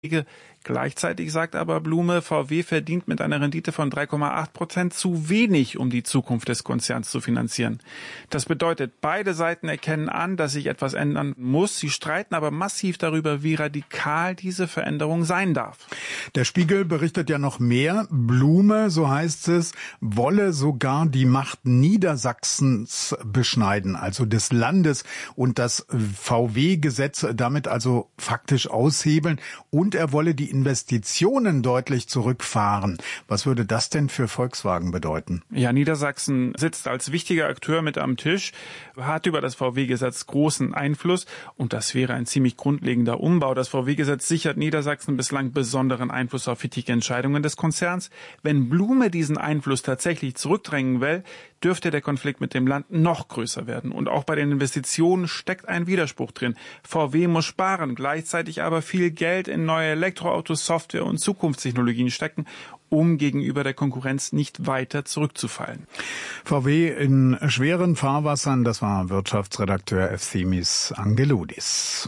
Gleichzeitig sagt aber Blume, VW verdient mit einer Rendite von 3,8% zu wenig, um die Zukunft des Konzerns zu finanzieren. Das bedeutet, beide Seiten erkennen an, dass sich etwas ändern muss. Sie streiten aber massiv darüber, wie radikal diese Veränderung sein darf. Der Spiegel berichtet ja noch mehr. Blume, so heißt es, wolle sogar die Macht Niedersachsens beschneiden, also des Landes, und das VW-Gesetz damit also faktisch aushebeln. Und er wolle die Investitionen deutlich zurückfahren. Was würde das denn für Volkswagen bedeuten? Ja, Niedersachsen sitzt als wichtiger Akteur mit am Tisch, hat über das VW-Gesetz großen Einfluss und das wäre ein ziemlich grundlegender Umbau. Das VW-Gesetz sichert Niedersachsen bislang besonderen Einfluss auf wichtige Entscheidungen des Konzerns. Wenn Blume diesen Einfluss tatsächlich zurückdrängen will, dürfte der Konflikt mit dem Land noch größer werden. Und auch bei den Investitionen steckt ein Widerspruch drin. VW muss sparen, gleichzeitig aber viel Geld in neue Elektroautos, Software und Zukunftstechnologien stecken, um gegenüber der Konkurrenz nicht weiter zurückzufallen. VW in schweren Fahrwassern, das war Wirtschaftsredakteur Efthimis Angeloudis.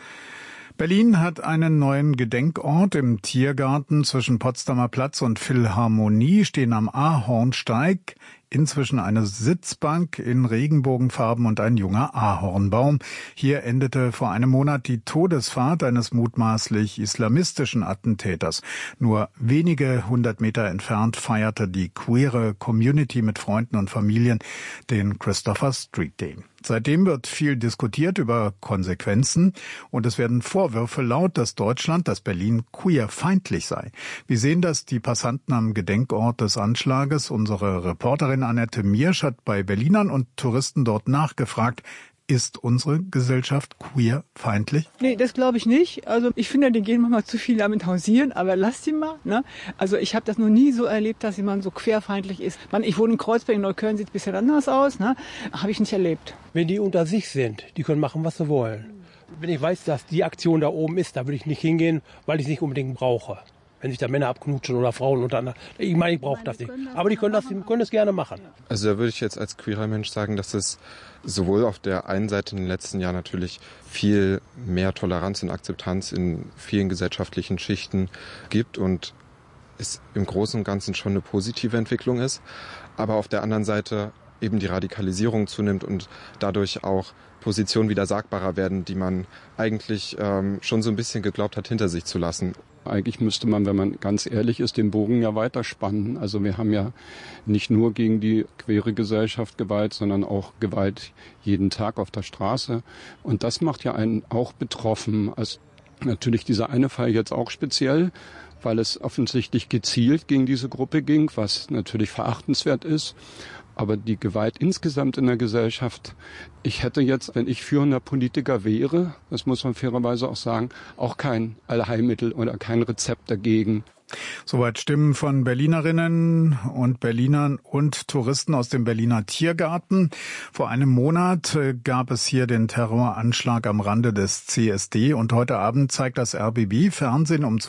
Berlin hat einen neuen Gedenkort im Tiergarten zwischen Potsdamer Platz und Philharmonie, stehen am Ahornsteig inzwischen eine Sitzbank in Regenbogenfarben und ein junger Ahornbaum. Hier endete vor einem Monat die Todesfahrt eines mutmaßlich islamistischen Attentäters. Nur wenige 100 Meter entfernt feierte die queere Community mit Freunden und Familien den Christopher Street Day. Seitdem wird viel diskutiert über Konsequenzen und es werden Vorwürfe laut, dass Deutschland, dass Berlin queerfeindlich sei. Wie sehen das die Passanten am Gedenkort des Anschlages? Unsere Reporterin Annette Miersch hat bei Berlinern und Touristen dort nachgefragt, ist unsere Gesellschaft queerfeindlich? Nee, das glaube ich nicht. Also ich finde, die gehen manchmal zu viel damit hausieren, aber lasst die mal. Ne? Also ich habe das noch nie so erlebt, dass jemand so queerfeindlich ist. Ich wohne in Kreuzberg, in Neukölln sieht es ein bisschen anders aus. Ne? Habe ich nicht erlebt. Wenn die unter sich sind, die können machen, was sie wollen. Wenn ich weiß, dass die Aktion da oben ist, da würde ich nicht hingehen, weil ich es nicht unbedingt brauche. Wenn sich da Männer abknutschen oder Frauen untereinander. Ich meine, ich brauche das nicht. Aber die können das gerne machen. Also da würde ich jetzt als queerer Mensch sagen, dass es sowohl auf der einen Seite in den letzten Jahren natürlich viel mehr Toleranz und Akzeptanz in vielen gesellschaftlichen Schichten gibt und es im Großen und Ganzen schon eine positive Entwicklung ist. Aber auf der anderen Seite eben die Radikalisierung zunimmt und dadurch auch Positionen wieder sagbarer werden, die man eigentlich schon so ein bisschen geglaubt hat, hinter sich zu lassen. Eigentlich müsste man, wenn man ganz ehrlich ist, den Bogen ja weiterspannen. Also wir haben ja nicht nur gegen die queere Gesellschaft Gewalt, sondern auch Gewalt jeden Tag auf der Straße. Und das macht ja einen auch betroffen. Also natürlich dieser eine Fall jetzt auch speziell, weil es offensichtlich gezielt gegen diese Gruppe ging, was natürlich verachtenswert ist. Aber die Gewalt insgesamt in der Gesellschaft, ich hätte jetzt, wenn ich führender Politiker wäre, das muss man fairerweise auch sagen, auch kein Allheilmittel oder kein Rezept dagegen. Soweit Stimmen von Berlinerinnen und Berlinern und Touristen aus dem Berliner Tiergarten. Vor einem Monat gab es hier den Terroranschlag am Rande des CSD und heute Abend zeigt das RBB-Fernsehen um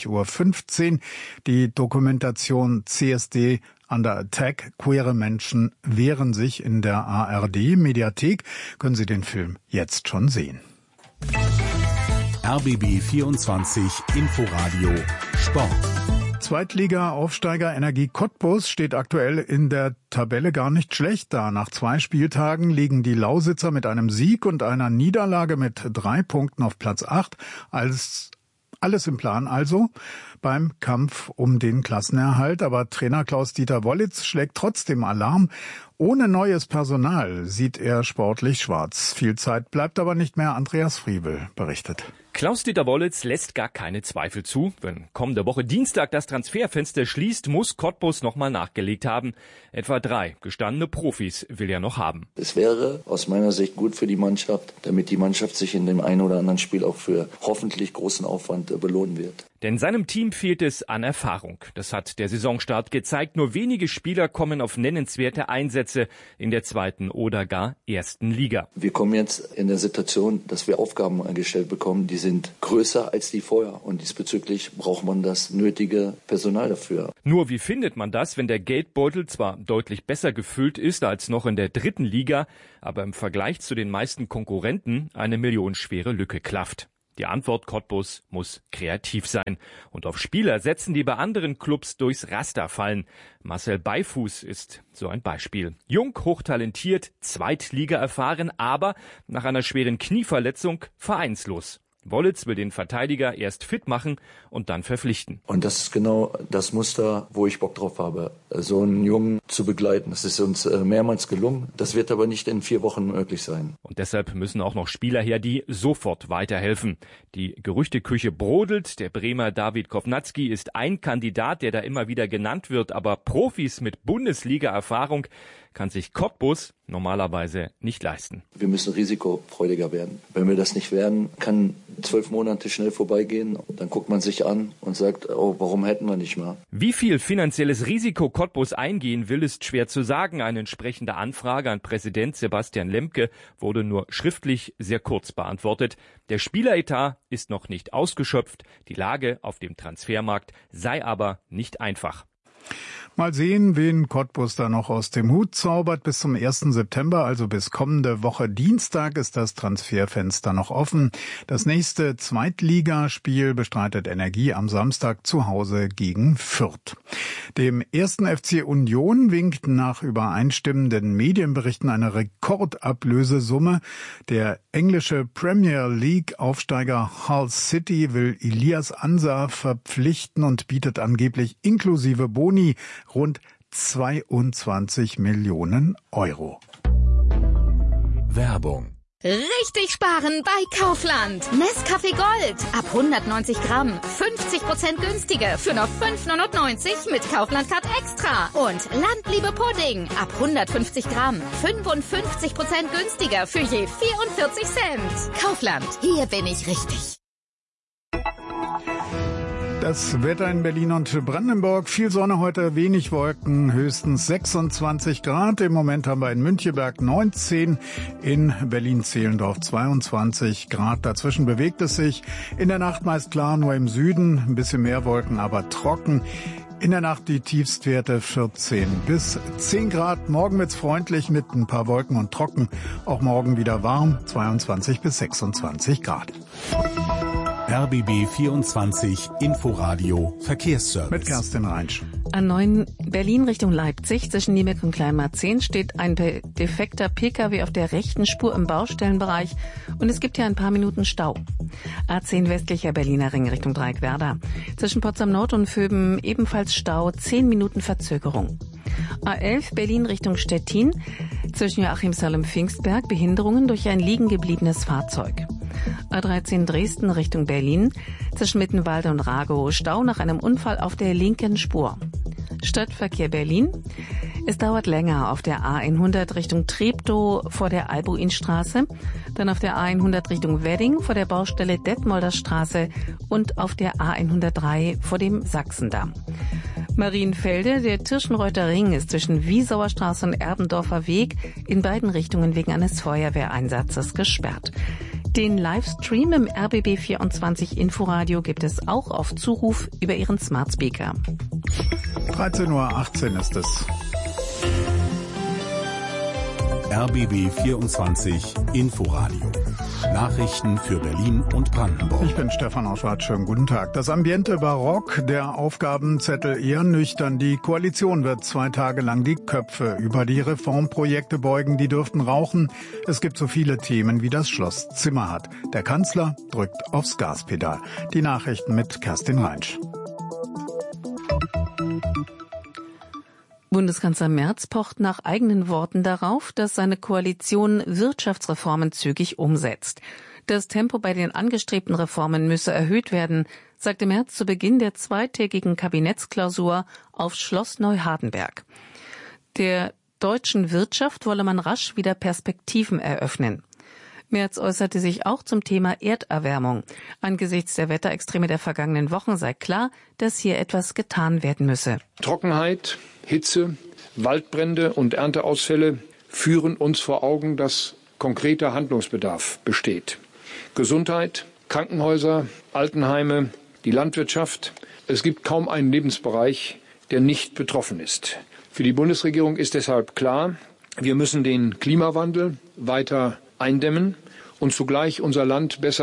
20:15 Uhr die Dokumentation CSD Under Attack. Queere Menschen wehren sich in der ARD-Mediathek. Können Sie den Film jetzt schon sehen. RBB 24 Inforadio Sport. Zweitliga-Aufsteiger Energie Cottbus steht aktuell in der Tabelle gar nicht schlecht da. Nach 2 Spieltagen liegen die Lausitzer mit einem Sieg und einer Niederlage mit 3 Punkten auf Platz 8. Alles im Plan also beim Kampf um den Klassenerhalt. Aber Trainer Klaus-Dieter Wollitz schlägt trotzdem Alarm. Ohne neues Personal sieht er sportlich schwarz. Viel Zeit bleibt aber nicht mehr. Andreas Friebel berichtet. Klaus-Dieter Wollitz lässt gar keine Zweifel zu. Wenn kommende Woche Dienstag das Transferfenster schließt, muss Cottbus nochmal nachgelegt haben. Etwa 3 gestandene Profis will er noch haben. Es wäre aus meiner Sicht gut für die Mannschaft, damit die Mannschaft sich in dem einen oder anderen Spiel auch für hoffentlich großen Aufwand belohnen wird. Denn seinem Team fehlt es an Erfahrung. Das hat der Saisonstart gezeigt. Nur wenige Spieler kommen auf nennenswerte Einsätze in der 2. oder gar 1. Liga. Wir kommen jetzt in der Situation, dass wir Aufgaben gestellt bekommen, die sind größer als die vorher. Und diesbezüglich braucht man das nötige Personal dafür. Nur wie findet man das, wenn der Geldbeutel zwar deutlich besser gefüllt ist als noch in der 3. Liga, aber im Vergleich zu den meisten Konkurrenten eine millionenschwere Lücke klafft? Die Antwort: Cottbus muss kreativ sein. Und auf Spieler setzen, die bei anderen Clubs durchs Raster fallen. Marcel Beifuß ist so ein Beispiel. Jung, hochtalentiert, Zweitliga erfahren, aber nach einer schweren Knieverletzung vereinslos. Wollitz will den Verteidiger erst fit machen und dann verpflichten. Und das ist genau das Muster, wo ich Bock drauf habe, so einen Jungen zu begleiten. Das ist uns mehrmals gelungen. Das wird aber nicht in 4 Wochen möglich sein. Und deshalb müssen auch noch Spieler her, die sofort weiterhelfen. Die Gerüchteküche brodelt. Der Bremer David Kovnatski ist ein Kandidat, der da immer wieder genannt wird. Aber Profis mit Bundesliga-Erfahrung kann sich Cottbus normalerweise nicht leisten. Wir müssen risikofreudiger werden. Wenn wir das nicht werden, kann 12 Monate schnell vorbeigehen. Dann guckt man sich an und sagt, oh, warum hätten wir nicht mal? Wie viel finanzielles Risiko Cottbus eingehen will, ist schwer zu sagen. Eine entsprechende Anfrage an Präsident Sebastian Lemke wurde nur schriftlich sehr kurz beantwortet. Der Spieleretat ist noch nicht ausgeschöpft. Die Lage auf dem Transfermarkt sei aber nicht einfach. Mal sehen, wen Cottbus da noch aus dem Hut zaubert. Bis zum 1. September, also bis kommende Woche Dienstag, ist das Transferfenster noch offen. Das nächste Zweitligaspiel bestreitet Energie am Samstag zu Hause gegen Fürth. Dem 1. FC Union winkt nach übereinstimmenden Medienberichten eine Rekordablösesumme. Der englische Premier League Aufsteiger Hull City will Elias Ansah verpflichten und bietet angeblich inklusive Boni rund 22 Millionen Euro. Werbung. Richtig sparen bei Kaufland. Nescafé Gold. Ab 190 Gramm. 50% günstiger. Für noch 5,99 mit Kaufland-Card Extra. Und Landliebe Pudding. Ab 150 Gramm. 55% günstiger. Für je 44 Cent. Kaufland. Hier bin ich richtig. Das Wetter in Berlin und Brandenburg. Viel Sonne heute, wenig Wolken, höchstens 26 Grad. Im Moment haben wir in Müncheberg 19, in Berlin-Zehlendorf 22 Grad. Dazwischen bewegt es sich. In der Nacht meist klar, nur im Süden. Ein bisschen mehr Wolken, aber trocken. In der Nacht die Tiefstwerte 14 bis 10 Grad. Morgen wird's freundlich mit ein paar Wolken und trocken. Auch morgen wieder warm, 22 bis 26 Grad. RBB 24 Inforadio Verkehrsservice. Mit Kerstin Reinsch. A9 Berlin Richtung Leipzig zwischen Niebeck und Kleinmarzehn steht ein defekter Pkw auf der rechten Spur im Baustellenbereich und es gibt hier ein paar Minuten Stau. A10 westlicher Berliner Ring Richtung Dreieckwerder. Zwischen Potsdam Nord und Vöben ebenfalls Stau, 10 Minuten Verzögerung. A11 Berlin Richtung Stettin zwischen Joachimsthal und Pfingstberg Behinderungen durch ein liegen gebliebenes Fahrzeug. A13 Dresden Richtung Berlin zwischen Mittenwalde und Ragow Stau nach einem Unfall auf der linken Spur. Stadtverkehr Berlin. Es dauert länger auf der A100 Richtung Treptow vor der Albuinstraße, dann auf der A100 Richtung Wedding vor der Baustelle Detmolder Straße und auf der A103 vor dem Sachsendamm. Marienfelde, der Tirschenreuther Ring ist zwischen Wiesauer Straße und Erbendorfer Weg in beiden Richtungen wegen eines Feuerwehreinsatzes gesperrt. Den Livestream im RBB 24 Inforadio gibt es auch auf Zuruf über Ihren Smart Speaker. 13:18 Uhr ist es. RBB 24 Inforadio. Nachrichten für Berlin und Brandenburg. Ich bin Stefan Auschwart. Schönen guten Tag. Das Ambiente barock, der Aufgabenzettel eher nüchtern. Die Koalition wird 2 Tage lang die Köpfe über die Reformprojekte beugen. Die dürften rauchen. Es gibt so viele Themen, wie das Schloss Zimmer hat. Der Kanzler drückt aufs Gaspedal. Die Nachrichten mit Kerstin Reinsch. Bundeskanzler Merz pocht nach eigenen Worten darauf, dass seine Koalition Wirtschaftsreformen zügig umsetzt. Das Tempo bei den angestrebten Reformen müsse erhöht werden, sagte Merz zu Beginn der 2-tägigen Kabinettsklausur auf Schloss Neuhardenberg. Der deutschen Wirtschaft wolle man rasch wieder Perspektiven eröffnen. Merz äußerte sich auch zum Thema Erderwärmung. Angesichts der Wetterextreme der vergangenen Wochen sei klar, dass hier etwas getan werden müsse. Trockenheit, Hitze, Waldbrände und Ernteausfälle führen uns vor Augen, dass konkreter Handlungsbedarf besteht. Gesundheit, Krankenhäuser, Altenheime, die Landwirtschaft. Es gibt kaum einen Lebensbereich, der nicht betroffen ist. Für die Bundesregierung ist deshalb klar, wir müssen den Klimawandel weiter eindämmen und zugleich unser Land besser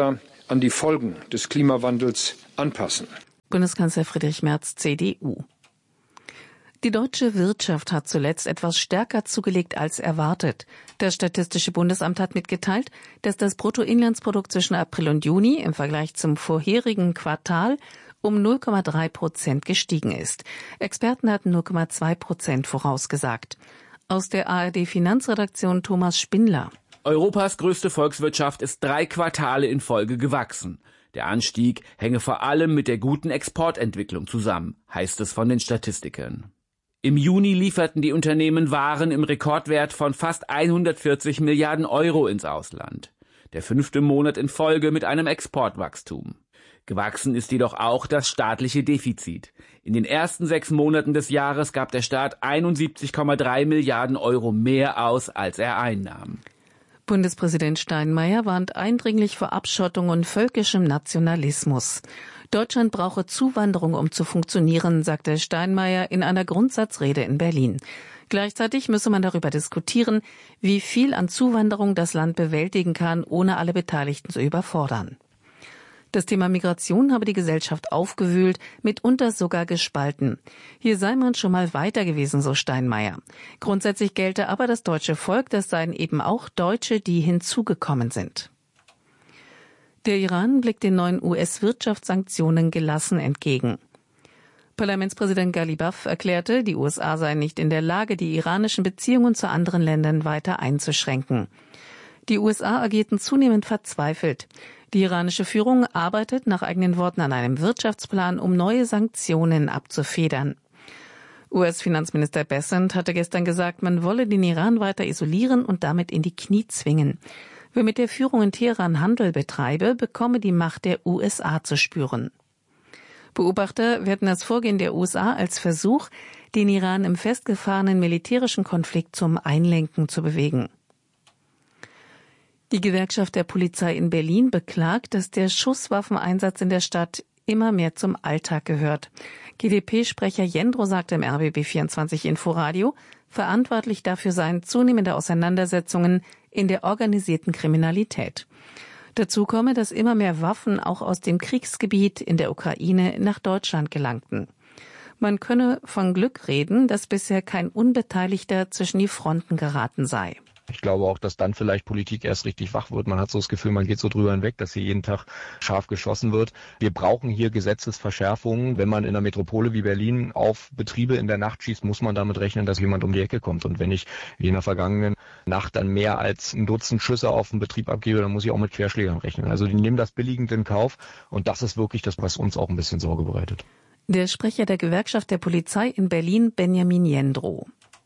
an die Folgen des Klimawandels anpassen. Bundeskanzler Friedrich Merz, CDU. Die deutsche Wirtschaft hat zuletzt etwas stärker zugelegt als erwartet. Das Statistische Bundesamt hat mitgeteilt, dass das Bruttoinlandsprodukt zwischen April und Juni im Vergleich zum vorherigen Quartal um 0,3% gestiegen ist. Experten hatten 0,2% vorausgesagt. Aus der ARD-Finanzredaktion Thomas Spindler. Europas größte Volkswirtschaft ist 3 Quartale in Folge gewachsen. Der Anstieg hänge vor allem mit der guten Exportentwicklung zusammen, heißt es von den Statistikern. Im Juni lieferten die Unternehmen Waren im Rekordwert von fast 140 Milliarden Euro ins Ausland. Der 5. Monat in Folge mit einem Exportwachstum. Gewachsen ist jedoch auch das staatliche Defizit. In den ersten 6 Monaten des Jahres gab der Staat 71,3 Milliarden Euro mehr aus, als er einnahm. Bundespräsident Steinmeier warnt eindringlich vor Abschottung und völkischem Nationalismus. Deutschland brauche Zuwanderung, um zu funktionieren, sagte Steinmeier in einer Grundsatzrede in Berlin. Gleichzeitig müsse man darüber diskutieren, wie viel an Zuwanderung das Land bewältigen kann, ohne alle Beteiligten zu überfordern. Das Thema Migration habe die Gesellschaft aufgewühlt, mitunter sogar gespalten. Hier sei man schon mal weiter gewesen, so Steinmeier. Grundsätzlich gelte aber das deutsche Volk, das seien eben auch Deutsche, die hinzugekommen sind. Der Iran blickt den neuen US-Wirtschaftssanktionen gelassen entgegen. Parlamentspräsident Ghalibaf erklärte, die USA seien nicht in der Lage, die iranischen Beziehungen zu anderen Ländern weiter einzuschränken. Die USA agierten zunehmend verzweifelt. Die iranische Führung arbeitet nach eigenen Worten an einem Wirtschaftsplan, um neue Sanktionen abzufedern. US-Finanzminister Bessent hatte gestern gesagt, man wolle den Iran weiter isolieren und damit in die Knie zwingen. Wer mit der Führung in Teheran Handel betreibe, bekomme die Macht der USA zu spüren. Beobachter werten das Vorgehen der USA als Versuch, den Iran im festgefahrenen militärischen Konflikt zum Einlenken zu bewegen. Die Gewerkschaft der Polizei in Berlin beklagt, dass der Schusswaffeneinsatz in der Stadt immer mehr zum Alltag gehört. GdP-Sprecher Jendro sagte im RBB24 Inforadio, verantwortlich dafür seien zunehmende Auseinandersetzungen in der organisierten Kriminalität. Dazu komme, dass immer mehr Waffen auch aus dem Kriegsgebiet in der Ukraine nach Deutschland gelangten. Man könne von Glück reden, dass bisher kein Unbeteiligter zwischen die Fronten geraten sei. Ich glaube auch, dass dann vielleicht Politik erst richtig wach wird. Man hat so das Gefühl, man geht so drüber hinweg, dass hier jeden Tag scharf geschossen wird. Wir brauchen hier Gesetzesverschärfungen. Wenn man in einer Metropole wie Berlin auf Betriebe in der Nacht schießt, muss man damit rechnen, dass jemand um die Ecke kommt. Und wenn ich wie in der vergangenen Nacht dann mehr als ein Dutzend Schüsse auf den Betrieb abgebe, dann muss ich auch mit Querschlägern rechnen. Also die nehmen das billigend in Kauf. Und das ist wirklich das, was uns auch ein bisschen Sorge bereitet. Der Sprecher der Gewerkschaft der Polizei in Berlin, Benjamin Jendro.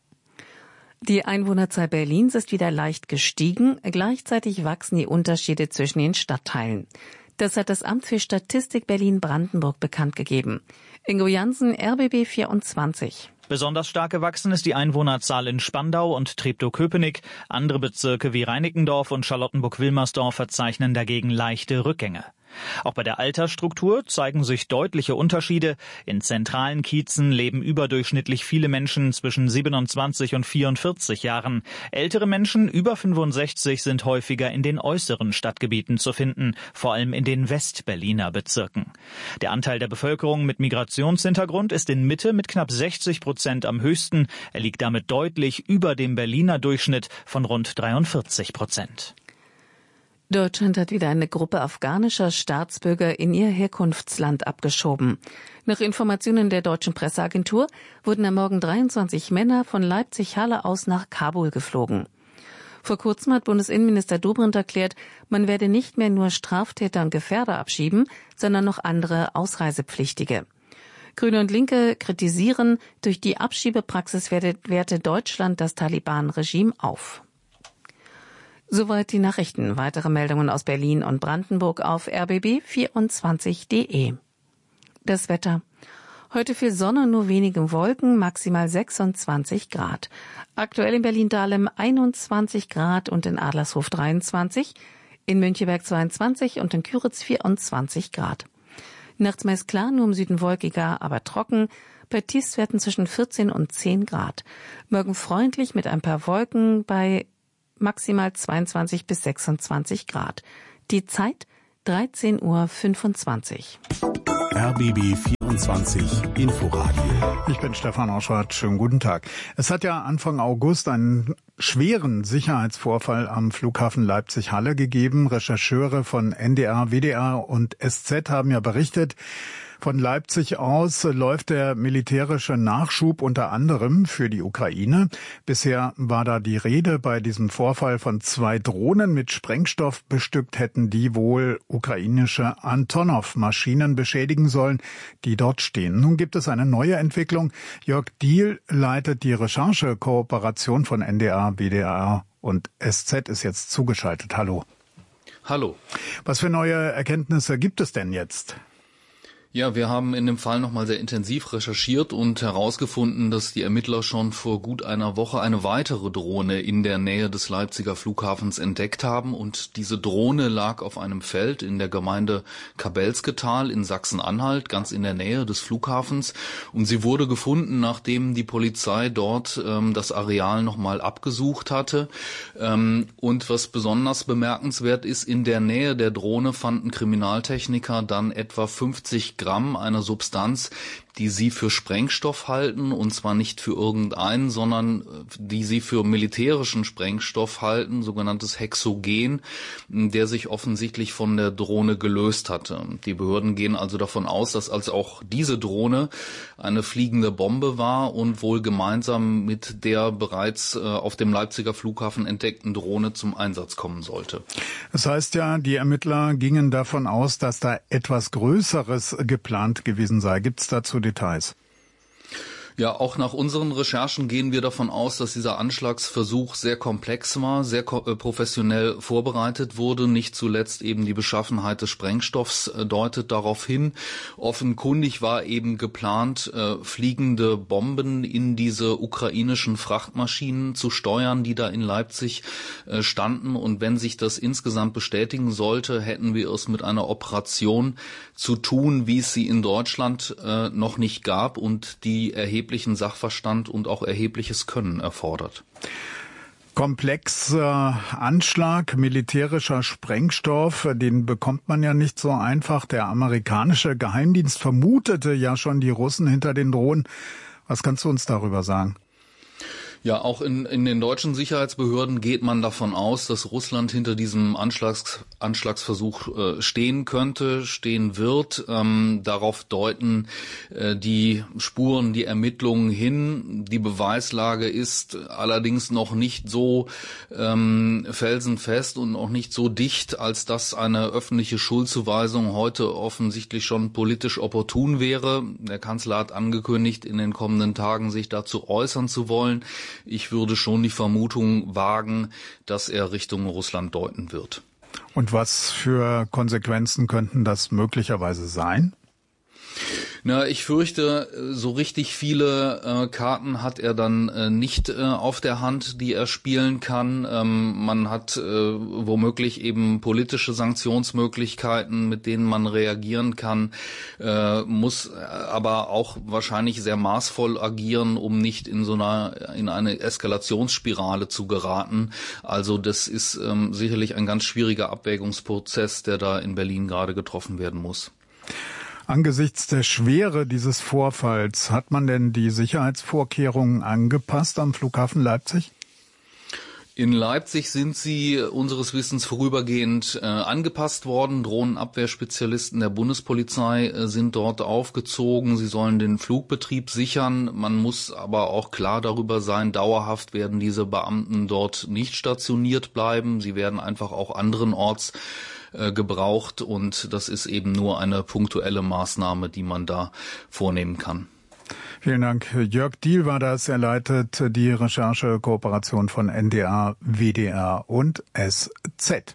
Die Einwohnerzahl Berlins ist wieder leicht gestiegen, gleichzeitig wachsen die Unterschiede zwischen den Stadtteilen. Das hat das Amt für Statistik Berlin-Brandenburg bekannt gegeben. Ingo Jansen, RBB24. Besonders stark gewachsen ist die Einwohnerzahl in Spandau und Treptow-Köpenick. Andere Bezirke wie Reinickendorf und Charlottenburg-Wilmersdorf verzeichnen dagegen leichte Rückgänge. Auch bei der Altersstruktur zeigen sich deutliche Unterschiede. In zentralen Kiezen leben überdurchschnittlich viele Menschen zwischen 27 und 44 Jahren. Ältere Menschen über 65 sind häufiger in den äußeren Stadtgebieten zu finden, vor allem in den Westberliner Bezirken. Der Anteil der Bevölkerung mit Migrationshintergrund ist in Mitte mit knapp 60% am höchsten. Er liegt damit deutlich über dem Berliner Durchschnitt von rund 43%. Deutschland hat wieder eine Gruppe afghanischer Staatsbürger in ihr Herkunftsland abgeschoben. Nach Informationen der deutschen Presseagentur wurden am Morgen 23 Männer von Leipzig-Halle aus nach Kabul geflogen. Vor kurzem hat Bundesinnenminister Dobrindt erklärt, man werde nicht mehr nur Straftäter und Gefährder abschieben, sondern noch andere Ausreisepflichtige. Grüne und Linke kritisieren, durch die Abschiebepraxis werte Deutschland das Taliban-Regime auf. Soweit die Nachrichten. Weitere Meldungen aus Berlin und Brandenburg auf rbb24.de. Das Wetter. Heute viel Sonne, nur wenige Wolken, maximal 26 Grad. Aktuell in Berlin-Dahlem 21 Grad und in Adlershof 23, in Müncheberg 22 und in Küritz 24 Grad. Nachts meist klar, nur im Süden wolkiger, aber trocken. Bei Tiefstwerten zwischen 14 und 10 Grad. Morgen freundlich mit ein paar Wolken bei maximal 22 bis 26 Grad. Die Zeit 13:25 Uhr. RBB 24 Inforadio. Ich bin Stefan Oschwart. Schönen guten Tag. Es hat ja Anfang August einen schweren Sicherheitsvorfall am Flughafen Leipzig-Halle gegeben. Rechercheure von NDR, WDR und SZ haben ja berichtet, von Leipzig aus läuft der militärische Nachschub unter anderem für die Ukraine. Bisher war da die Rede bei diesem Vorfall von 2 Drohnen mit Sprengstoff bestückt, hätten die wohl ukrainische Antonov-Maschinen beschädigen sollen, die dort stehen. Nun gibt es eine neue Entwicklung. Jörg Diehl leitet die Recherchekooperation von NDR, WDR und SZ, ist jetzt zugeschaltet. Hallo. Hallo. Was für neue Erkenntnisse gibt es denn jetzt? Ja, wir haben in dem Fall nochmal sehr intensiv recherchiert und herausgefunden, dass die Ermittler schon vor gut einer Woche eine weitere Drohne in der Nähe des Leipziger Flughafens entdeckt haben. Und diese Drohne lag auf einem Feld in der Gemeinde Kabelsketal in Sachsen-Anhalt, ganz in der Nähe des Flughafens. Und sie wurde gefunden, nachdem die Polizei dort das Areal nochmal abgesucht hatte. Und was besonders bemerkenswert ist, in der Nähe der Drohne fanden Kriminaltechniker dann etwa 50 Gramm einer Substanz, die sie für Sprengstoff halten, und zwar nicht für irgendeinen, sondern die sie für militärischen Sprengstoff halten, sogenanntes Hexogen, der sich offensichtlich von der Drohne gelöst hatte. Die Behörden gehen also davon aus, dass also auch diese Drohne eine fliegende Bombe war und wohl gemeinsam mit der bereits auf dem Leipziger Flughafen entdeckten Drohne zum Einsatz kommen sollte. Das heißt ja, die Ermittler gingen davon aus, dass da etwas Größeres geplant gewesen sei. Gibt es dazu Details? Ja, auch nach unseren Recherchen gehen wir davon aus, dass dieser Anschlagsversuch sehr komplex war, sehr professionell vorbereitet wurde. Nicht zuletzt eben die Beschaffenheit des Sprengstoffs deutet darauf hin. Offenkundig war eben geplant, fliegende Bomben in diese ukrainischen Frachtmaschinen zu steuern, die da in Leipzig standen. Und wenn sich das insgesamt bestätigen sollte, hätten wir es mit einer Operation zu tun, wie es sie in Deutschland noch nicht gab und die erheblichen Sachverstand und auch erhebliches Können erfordert. Komplexer Anschlag, militärischer Sprengstoff, den bekommt man ja nicht so einfach. Der amerikanische Geheimdienst vermutete ja schon die Russen hinter den Drohnen. Was kannst du uns darüber sagen? Ja, auch in den deutschen Sicherheitsbehörden geht man davon aus, dass Russland hinter diesem Anschlagsversuch stehen könnte, stehen wird. Darauf deuten die Spuren, die Ermittlungen hin. Die Beweislage ist allerdings noch nicht so felsenfest und noch nicht so dicht, als dass eine öffentliche Schuldzuweisung heute offensichtlich schon politisch opportun wäre. Der Kanzler hat angekündigt, in den kommenden Tagen sich dazu äußern zu wollen. Ich würde schon die Vermutung wagen, dass er Richtung Russland deuten wird. Und was für Konsequenzen könnten das möglicherweise sein? Na, ich fürchte, so richtig viele Karten hat er dann nicht auf der Hand, die er spielen kann. Man hat womöglich eben politische Sanktionsmöglichkeiten, mit denen man reagieren kann, muss aber auch wahrscheinlich sehr maßvoll agieren, um nicht in eine Eskalationsspirale zu geraten. Also das ist sicherlich ein ganz schwieriger Abwägungsprozess, der da in Berlin gerade getroffen werden muss. Angesichts der Schwere dieses Vorfalls, hat man denn die Sicherheitsvorkehrungen angepasst am Flughafen Leipzig? In Leipzig sind sie unseres Wissens vorübergehend angepasst worden. Drohnenabwehrspezialisten der Bundespolizei sind dort aufgezogen. Sie sollen den Flugbetrieb sichern. Man muss aber auch klar darüber sein, dauerhaft werden diese Beamten dort nicht stationiert bleiben. Sie werden einfach auch anderenorts gebraucht, und das ist eben nur eine punktuelle Maßnahme, die man da vornehmen kann. Vielen Dank. Jörg Diehl war das. Er leitet die Recherchekooperation von NDR, WDR und SZ.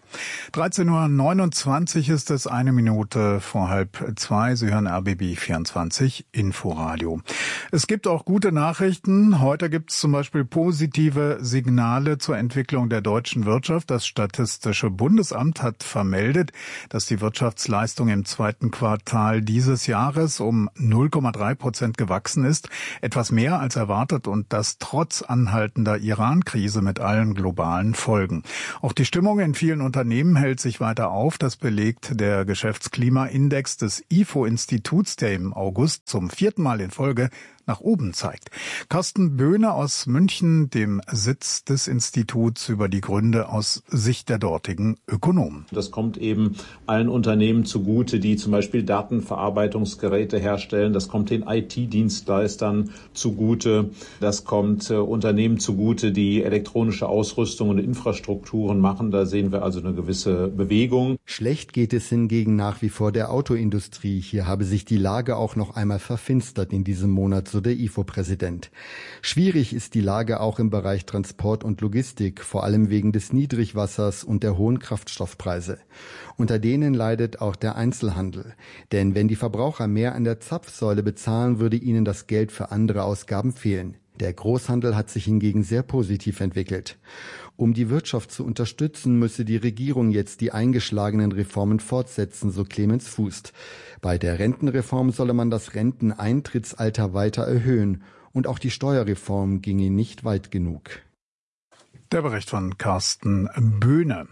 13:29 Uhr ist es, 1 Minute vor 1:30. Sie hören RBB 24 Inforadio. Es gibt auch gute Nachrichten. Heute gibt es zum Beispiel positive Signale zur Entwicklung der deutschen Wirtschaft. Das Statistische Bundesamt hat vermeldet, dass die Wirtschaftsleistung im 2. Quartal dieses Jahres um 0,3% gewachsen ist. August etwas mehr als erwartet und das trotz anhaltender Iran-Krise mit allen globalen Folgen. Auch die Stimmung in vielen Unternehmen hält sich weiter auf. Das belegt der Geschäftsklimaindex des IFO-Instituts, der im August zum 4. Mal in Folge nach oben zeigt. Carsten Böhne aus München, dem Sitz des Instituts, über die Gründe aus Sicht der dortigen Ökonomen. Das kommt eben allen Unternehmen zugute, die zum Beispiel Datenverarbeitungsgeräte herstellen. Das kommt den IT-Dienstleistern zugute. Das kommt Unternehmen zugute, die elektronische Ausrüstung und Infrastrukturen machen. Da sehen wir also eine gewisse Bewegung. Schlecht geht es hingegen nach wie vor der Autoindustrie. Hier habe sich die Lage auch noch einmal verfinstert in diesem Monat, so der IFO-Präsident. Schwierig ist die Lage auch im Bereich Transport und Logistik, vor allem wegen des Niedrigwassers und der hohen Kraftstoffpreise. Unter denen leidet auch der Einzelhandel. Denn wenn die Verbraucher mehr an der Zapfsäule bezahlen, würde ihnen das Geld für andere Ausgaben fehlen. Der Großhandel hat sich hingegen sehr positiv entwickelt. Um die Wirtschaft zu unterstützen, müsse die Regierung jetzt die eingeschlagenen Reformen fortsetzen, so Clemens Fußt. Bei der Rentenreform solle man das Renteneintrittsalter weiter erhöhen. Und auch die Steuerreform ginge nicht weit genug. Der Bericht von Carsten Böhne.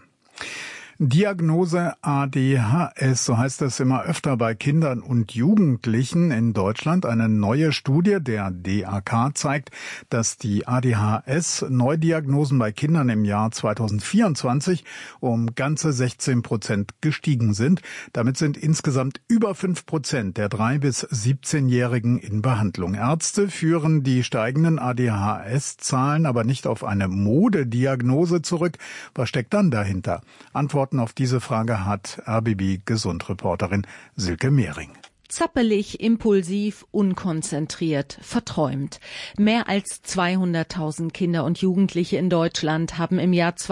Diagnose ADHS, so heißt es immer öfter bei Kindern und Jugendlichen in Deutschland. Eine neue Studie der DAK zeigt, dass die ADHS-Neudiagnosen bei Kindern im Jahr 2024 um ganze 16% gestiegen sind. Damit sind insgesamt über 5% der 3- bis 17-Jährigen in Behandlung. Ärzte führen die steigenden ADHS-Zahlen aber nicht auf eine Modediagnose zurück. Was steckt dann dahinter? Antworten auf diese Frage hat RBB-Gesundreporterin Silke Mehring. Zappelig, impulsiv, unkonzentriert, verträumt. Mehr als 200.000 Kinder und Jugendliche in Deutschland haben im Jahr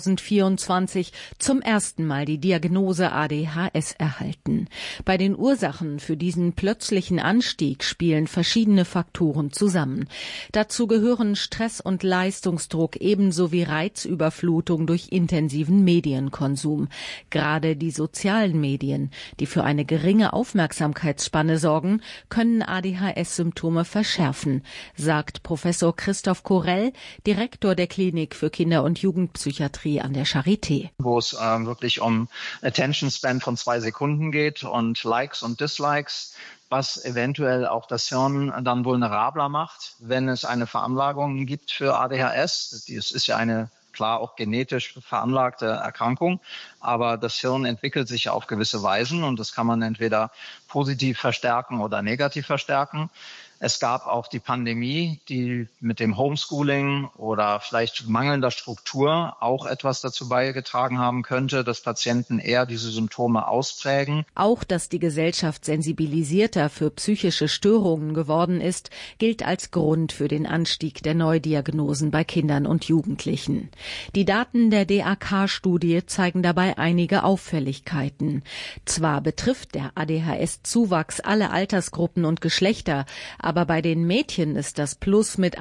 2024 zum ersten Mal die Diagnose ADHS erhalten. Bei den Ursachen für diesen plötzlichen Anstieg spielen verschiedene Faktoren zusammen. Dazu gehören Stress und Leistungsdruck ebenso wie Reizüberflutung durch intensiven Medienkonsum. Gerade die sozialen Medien, die für eine geringe Aufmerksamkeit sorgen, können ADHS-Symptome verschärfen, sagt Professor Christoph Korell, Direktor der Klinik für Kinder- und Jugendpsychiatrie an der Charité. Wo es wirklich um Attention Span von 2 Sekunden geht und Likes und Dislikes, was eventuell auch das Hirn dann vulnerabler macht, wenn es eine Veranlagung gibt für ADHS. Das ist ja eine klar auch genetisch veranlagte Erkrankung, aber das Hirn entwickelt sich auf gewisse Weisen und das kann man entweder positiv verstärken oder negativ verstärken. Es gab auch die Pandemie, die mit dem Homeschooling oder vielleicht mangelnder Struktur auch etwas dazu beigetragen haben könnte, dass Patienten eher diese Symptome ausprägen. Auch, dass die Gesellschaft sensibilisierter für psychische Störungen geworden ist, gilt als Grund für den Anstieg der Neudiagnosen bei Kindern und Jugendlichen. Die Daten der DAK-Studie zeigen dabei einige Auffälligkeiten. Zwar betrifft der ADHS-Zuwachs alle Altersgruppen und Geschlechter, aber bei den Mädchen ist das Plus mit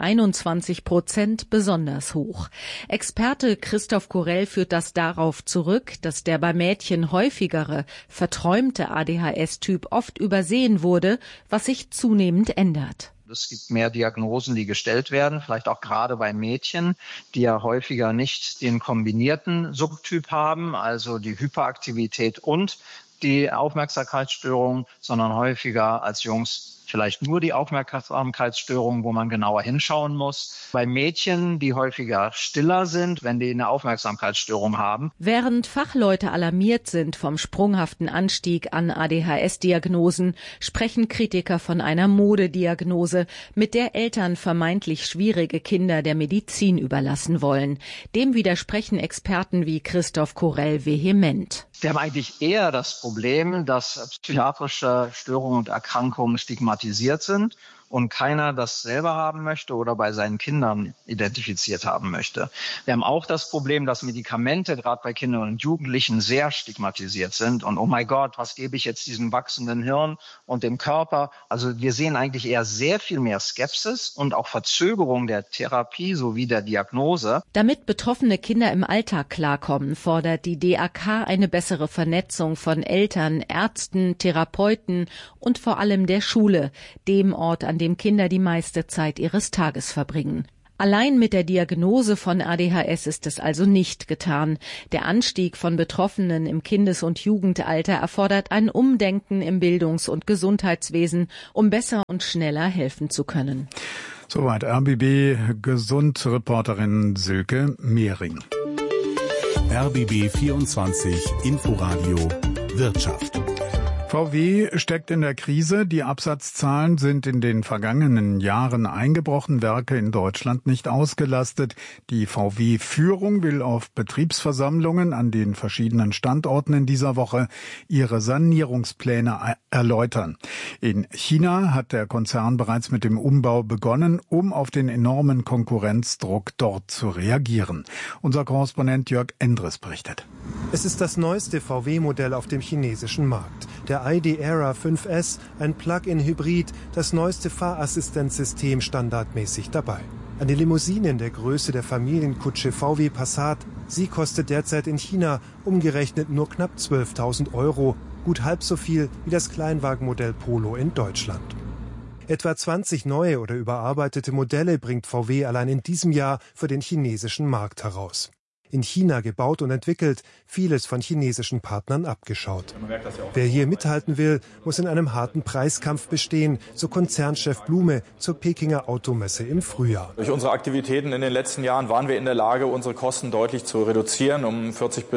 21% besonders hoch. Experte Christoph Korell führt das darauf zurück, dass der bei Mädchen häufigere, verträumte ADHS-Typ oft übersehen wurde, was sich zunehmend ändert. Es gibt mehr Diagnosen, die gestellt werden, vielleicht auch gerade bei Mädchen, die ja häufiger nicht den kombinierten Subtyp haben, also die Hyperaktivität und die Aufmerksamkeitsstörung, sondern häufiger als Jungs vielleicht nur die Aufmerksamkeitsstörung, wo man genauer hinschauen muss. Bei Mädchen, die häufiger stiller sind, wenn die eine Aufmerksamkeitsstörung haben. Während Fachleute alarmiert sind vom sprunghaften Anstieg an ADHS-Diagnosen, sprechen Kritiker von einer Modediagnose, mit der Eltern vermeintlich schwierige Kinder der Medizin überlassen wollen. Dem widersprechen Experten wie Christoph Korell vehement. Wir haben eigentlich eher das Problem, dass psychiatrische Störungen und Erkrankungen stigmatisiert sind und keiner das selber haben möchte oder bei seinen Kindern identifiziert haben möchte. Wir haben auch das Problem, dass Medikamente gerade bei Kindern und Jugendlichen sehr stigmatisiert sind. Und oh mein Gott, was gebe ich jetzt diesem wachsenden Hirn und dem Körper? Also wir sehen eigentlich eher sehr viel mehr Skepsis und auch Verzögerung der Therapie sowie der Diagnose. Damit betroffene Kinder im Alltag klarkommen, fordert die DAK eine bessere bessere Vernetzung von Eltern, Ärzten, Therapeuten und vor allem der Schule, dem Ort, an dem Kinder die meiste Zeit ihres Tages verbringen. Allein mit der Diagnose von ADHS ist es also nicht getan. Der Anstieg von Betroffenen im Kindes- und Jugendalter erfordert ein Umdenken im Bildungs- und Gesundheitswesen, um besser und schneller helfen zu können. Soweit RBB-Gesund-Reporterin Silke Mehring. RBB 24 Inforadio Wirtschaft. VW steckt in der Krise. Die Absatzzahlen sind in den vergangenen Jahren eingebrochen, Werke in Deutschland nicht ausgelastet. Die VW-Führung will auf Betriebsversammlungen an den verschiedenen Standorten in dieser Woche ihre Sanierungspläne erläutern. In China hat der Konzern bereits mit dem Umbau begonnen, um auf den enormen Konkurrenzdruck dort zu reagieren. Unser Korrespondent Jörg Endres berichtet. Es ist das neueste VW-Modell auf dem chinesischen Markt. Der ID.ERA 5S, ein Plug-in-Hybrid, das neueste Fahrassistenzsystem standardmäßig dabei. Eine Limousine in der Größe der Familienkutsche VW Passat. Sie kostet derzeit in China umgerechnet nur knapp 12.000 €, gut halb so viel wie das Kleinwagenmodell Polo in Deutschland. Etwa 20 neue oder überarbeitete Modelle bringt VW allein in diesem Jahr für den chinesischen Markt heraus. In China gebaut und entwickelt, vieles von chinesischen Partnern abgeschaut. Wer hier mithalten will, muss in einem harten Preiskampf bestehen, so Konzernchef Blume zur Pekinger Automesse im Frühjahr. Durch unsere Aktivitäten in den letzten Jahren waren wir in der Lage, unsere Kosten deutlich zu reduzieren, um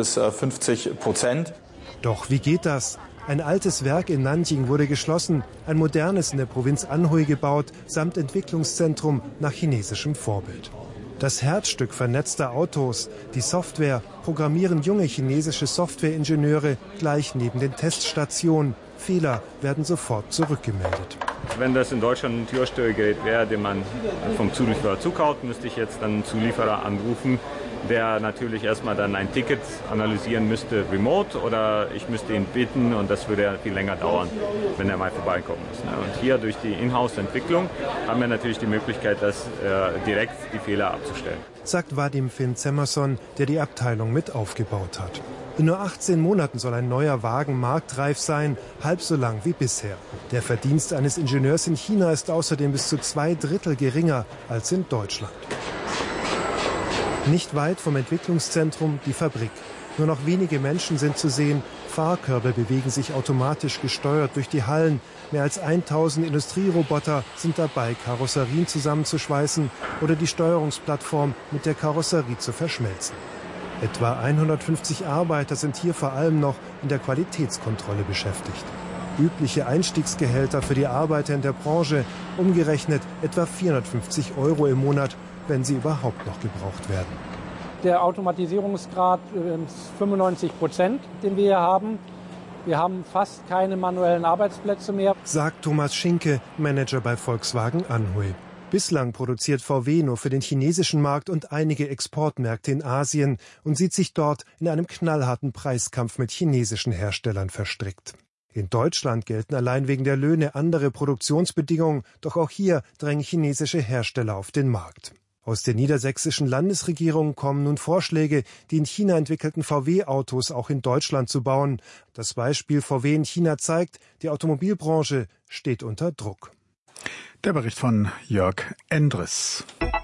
40-50%. Doch wie geht das? Ein altes Werk in Nanjing wurde geschlossen, ein modernes in der Provinz Anhui gebaut, samt Entwicklungszentrum nach chinesischem Vorbild. Das Herzstück vernetzter Autos, die Software, programmieren junge chinesische Softwareingenieure gleich neben den Teststationen. Fehler werden sofort zurückgemeldet. Wenn das in Deutschland ein Türsteuergerät wäre, den man vom Zulieferer zukauft, müsste ich jetzt dann einen Zulieferer anrufen, der natürlich erstmal dann ein Ticket analysieren müsste remote, oder ich müsste ihn bitten, und das würde ja viel länger dauern, wenn er mal vorbeikommen muss. Und hier durch die Inhouse-Entwicklung haben wir natürlich die Möglichkeit, direkt die Fehler abzustellen. Sagt Vadim Finn-Zemmerson, der die Abteilung mit aufgebaut hat. In nur 18 Monaten soll ein neuer Wagen marktreif sein, halb so lang wie bisher. Der Verdienst eines Ingenieurs in China ist außerdem bis zu 2/3 geringer als in Deutschland. Nicht weit vom Entwicklungszentrum die Fabrik. Nur noch wenige Menschen sind zu sehen. Fahrkörbe bewegen sich automatisch gesteuert durch die Hallen. Mehr als 1000 Industrieroboter sind dabei, Karosserien zusammenzuschweißen oder die Steuerungsplattform mit der Karosserie zu verschmelzen. Etwa 150 Arbeiter sind hier vor allem noch in der Qualitätskontrolle beschäftigt. Übliche Einstiegsgehälter für die Arbeiter in der Branche, umgerechnet etwa 450 € im Monat, wenn sie überhaupt noch gebraucht werden. Der Automatisierungsgrad ist 95%, den wir hier haben. Wir haben fast keine manuellen Arbeitsplätze mehr, sagt Thomas Schinke, Manager bei Volkswagen Anhui. Bislang produziert VW nur für den chinesischen Markt und einige Exportmärkte in Asien und sieht sich dort in einem knallharten Preiskampf mit chinesischen Herstellern verstrickt. In Deutschland gelten allein wegen der Löhne andere Produktionsbedingungen, doch auch hier drängen chinesische Hersteller auf den Markt. Aus der niedersächsischen Landesregierung kommen nun Vorschläge, die in China entwickelten VW-Autos auch in Deutschland zu bauen. Das Beispiel VW in China zeigt, die Automobilbranche steht unter Druck. Der Bericht von Jörg Endres.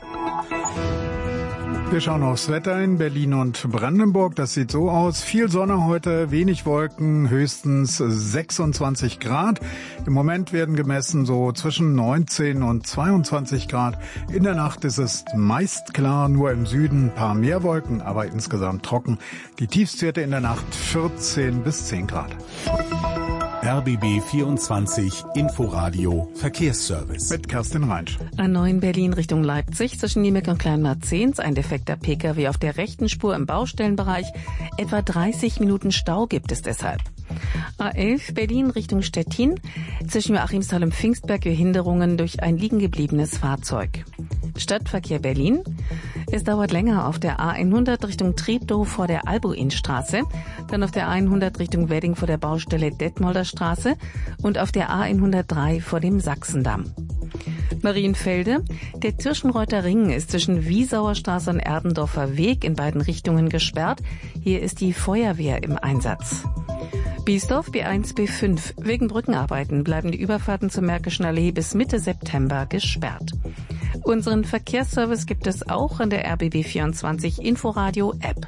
Wir schauen aufs Wetter in Berlin und Brandenburg. Das sieht so aus. Viel Sonne heute, wenig Wolken, höchstens 26 Grad. Im Moment werden gemessen so zwischen 19 und 22 Grad. In der Nacht ist es meist klar, nur im Süden ein paar mehr Wolken, aber insgesamt trocken. Die Tiefstwerte in der Nacht 14 bis 10 Grad. RBB 24 Inforadio Verkehrsservice. Mit Kerstin Reinsch. A9 Berlin Richtung Leipzig zwischen Niemek und Kleinmarzehns. Ein defekter Pkw auf der rechten Spur im Baustellenbereich. Etwa 30 Minuten Stau gibt es deshalb. A11 Berlin Richtung Stettin. Zwischen Joachimsthal und Pfingstberg Behinderungen durch ein liegengebliebenes Fahrzeug. Stadtverkehr Berlin. Es dauert länger auf der A100 Richtung Treptow vor der Albuinstraße, dann auf der A100 Richtung Wedding vor der Baustelle Detmolder Straße und auf der A103 vor dem Sachsendamm. Marienfelde. Der Tirschenreuther Ring ist zwischen Wiesauer Straße und Erdendorfer Weg in beiden Richtungen gesperrt. Hier ist die Feuerwehr im Einsatz. Biesdorf B1, B5. Wegen Brückenarbeiten bleiben die Überfahrten zur Märkischen Allee bis Mitte September gesperrt. Unseren Verkehrsservice gibt es auch an der RBB24 Inforadio App.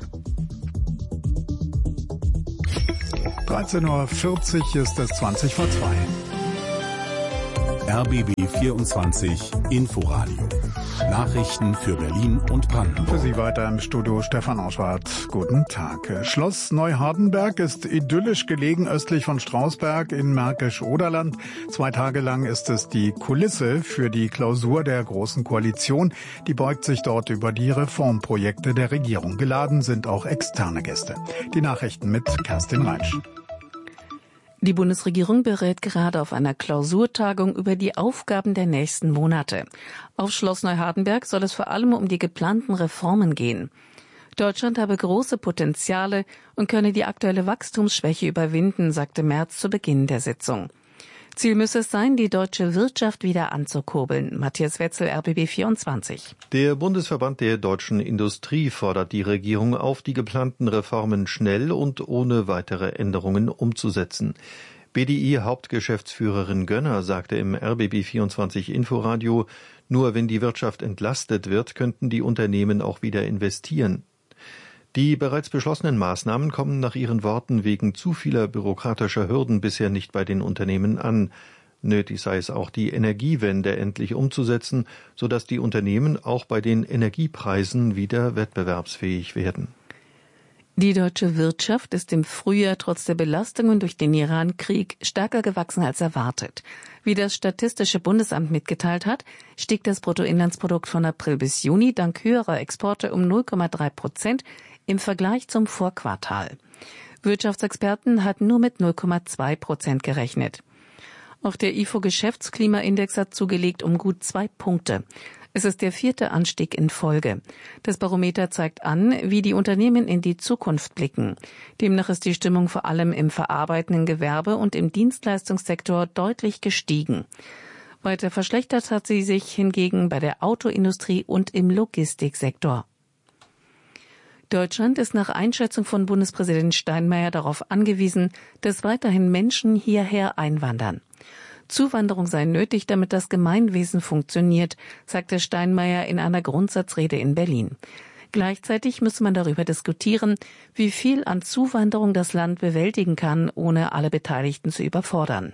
13.40 Uhr ist es 20 vor 2. RBB 24 Inforadio. Nachrichten für Berlin und Brandenburg. Für Sie weiter im Studio Stefan Auschwart. Guten Tag. Schloss Neuhardenberg ist idyllisch gelegen östlich von Strausberg in Märkisch-Oderland. 2 Tage lang ist es die Kulisse für die Klausur der Großen Koalition. Die beugt sich dort über die Reformprojekte der Regierung. Geladen sind auch externe Gäste. Die Nachrichten mit Kerstin Reitsch. Die Bundesregierung berät gerade auf einer Klausurtagung über die Aufgaben der nächsten Monate. Auf Schloss Neuhardenberg soll es vor allem um die geplanten Reformen gehen. Deutschland habe große Potenziale und könne die aktuelle Wachstumsschwäche überwinden, sagte Merz zu Beginn der Sitzung. Ziel müsse es sein, die deutsche Wirtschaft wieder anzukurbeln. Matthias Wetzel, RBB 24. Der Bundesverband der deutschen Industrie fordert die Regierung auf, die geplanten Reformen schnell und ohne weitere Änderungen umzusetzen. BDI-Hauptgeschäftsführerin Gönner sagte im RBB 24 Inforadio, nur wenn die Wirtschaft entlastet wird, könnten die Unternehmen auch wieder investieren. Die bereits beschlossenen Maßnahmen kommen nach ihren Worten wegen zu vieler bürokratischer Hürden bisher nicht bei den Unternehmen an. Nötig sei es auch, die Energiewende endlich umzusetzen, sodass die Unternehmen auch bei den Energiepreisen wieder wettbewerbsfähig werden. Die deutsche Wirtschaft ist im Frühjahr trotz der Belastungen durch den Iran-Krieg stärker gewachsen als erwartet. Wie das Statistische Bundesamt mitgeteilt hat, stieg das Bruttoinlandsprodukt von April bis Juni dank höherer Exporte um 0,3% im Vergleich zum Vorquartal. Wirtschaftsexperten hatten nur mit 0,2% gerechnet. Auch der IFO-Geschäftsklimaindex hat zugelegt um gut 2 Punkte. Es ist der 4. Anstieg in Folge. Das Barometer zeigt an, wie die Unternehmen in die Zukunft blicken. Demnach ist die Stimmung vor allem im verarbeitenden Gewerbe und im Dienstleistungssektor deutlich gestiegen. Weiter verschlechtert hat sie sich hingegen bei der Autoindustrie und im Logistiksektor. Deutschland ist nach Einschätzung von Bundespräsident Steinmeier darauf angewiesen, dass weiterhin Menschen hierher einwandern. Zuwanderung sei nötig, damit das Gemeinwesen funktioniert, sagte Steinmeier in einer Grundsatzrede in Berlin. Gleichzeitig müsse man darüber diskutieren, wie viel an Zuwanderung das Land bewältigen kann, ohne alle Beteiligten zu überfordern.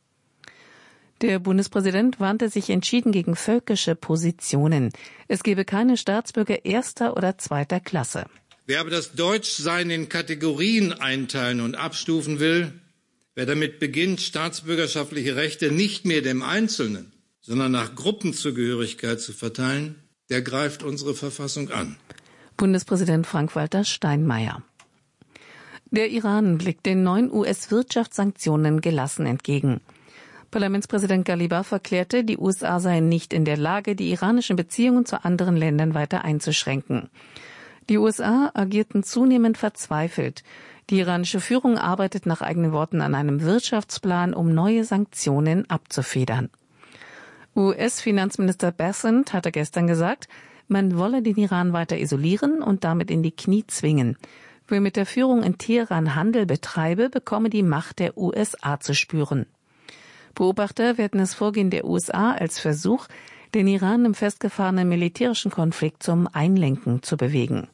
Der Bundespräsident warnte sich entschieden gegen völkische Positionen. Es gebe keine Staatsbürger erster oder zweiter Klasse. Wer aber das Deutschsein in Kategorien einteilen und abstufen will, wer damit beginnt, staatsbürgerschaftliche Rechte nicht mehr dem Einzelnen, sondern nach Gruppenzugehörigkeit zu verteilen, der greift unsere Verfassung an. Bundespräsident Frank-Walter Steinmeier. Der Iran blickt den neuen US-Wirtschaftssanktionen gelassen entgegen. Parlamentspräsident Ghalibaf erklärte, die USA seien nicht in der Lage, die iranischen Beziehungen zu anderen Ländern weiter einzuschränken. Die USA agierten zunehmend verzweifelt. Die iranische Führung arbeitet nach eigenen Worten an einem Wirtschaftsplan, um neue Sanktionen abzufedern. US-Finanzminister Bessent hatte gestern gesagt, man wolle den Iran weiter isolieren und damit in die Knie zwingen. Wer mit der Führung in Teheran Handel betreibe, bekomme die Macht der USA zu spüren. Beobachter werten das Vorgehen der USA als Versuch, den Iran im festgefahrenen militärischen Konflikt zum Einlenken zu bewegen.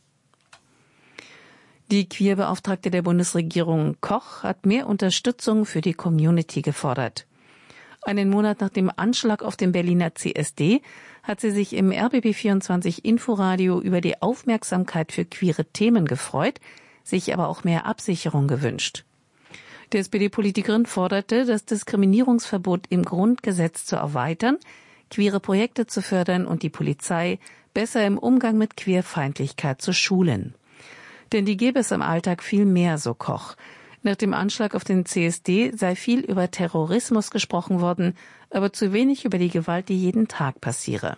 Die Queerbeauftragte der Bundesregierung Koch hat mehr Unterstützung für die Community gefordert. Einen Monat nach dem Anschlag auf den Berliner CSD hat sie sich im RBB24 Inforadio über die Aufmerksamkeit für queere Themen gefreut, sich aber auch mehr Absicherung gewünscht. Die SPD-Politikerin forderte, das Diskriminierungsverbot im Grundgesetz zu erweitern, queere Projekte zu fördern und die Polizei besser im Umgang mit Queerfeindlichkeit zu schulen. Denn die gäbe es im Alltag viel mehr, so Koch. Nach dem Anschlag auf den CSD sei viel über Terrorismus gesprochen worden, aber zu wenig über die Gewalt, die jeden Tag passiere.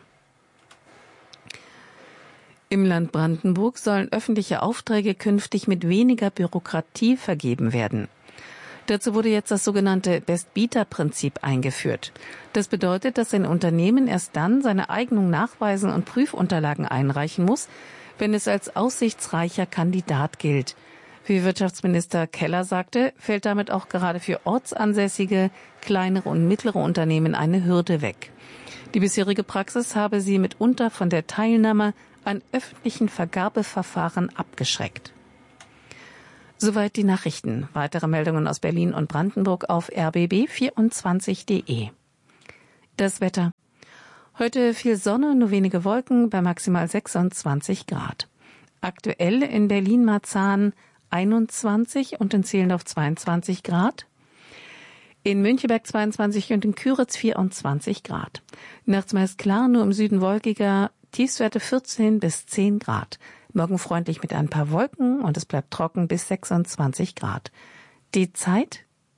Im Land Brandenburg sollen öffentliche Aufträge künftig mit weniger Bürokratie vergeben werden. Dazu wurde jetzt das sogenannte Best-Bieter-Prinzip eingeführt. Das bedeutet, dass ein Unternehmen erst dann seine Eignung nachweisen und Prüfunterlagen einreichen muss, wenn es als aussichtsreicher Kandidat gilt. Wie Wirtschaftsminister Keller sagte, fällt damit auch gerade für ortsansässige, kleinere und mittlere Unternehmen eine Hürde weg. Die bisherige Praxis habe sie mitunter von der Teilnahme an öffentlichen Vergabeverfahren abgeschreckt. Soweit die Nachrichten. Weitere Meldungen aus Berlin und Brandenburg auf rbb24.de. Das Wetter. Heute viel Sonne, nur wenige Wolken bei maximal 26 Grad. Aktuell in Berlin-Marzahn 21 und in Zehlendorf 22 Grad. In Müncheberg 22 und in Küritz 24 Grad. Nachts meist klar, nur im Süden wolkiger, Tiefstwerte 14 bis 10 Grad. Morgen freundlich mit ein paar Wolken und es bleibt trocken bis 26 Grad. Die Zeit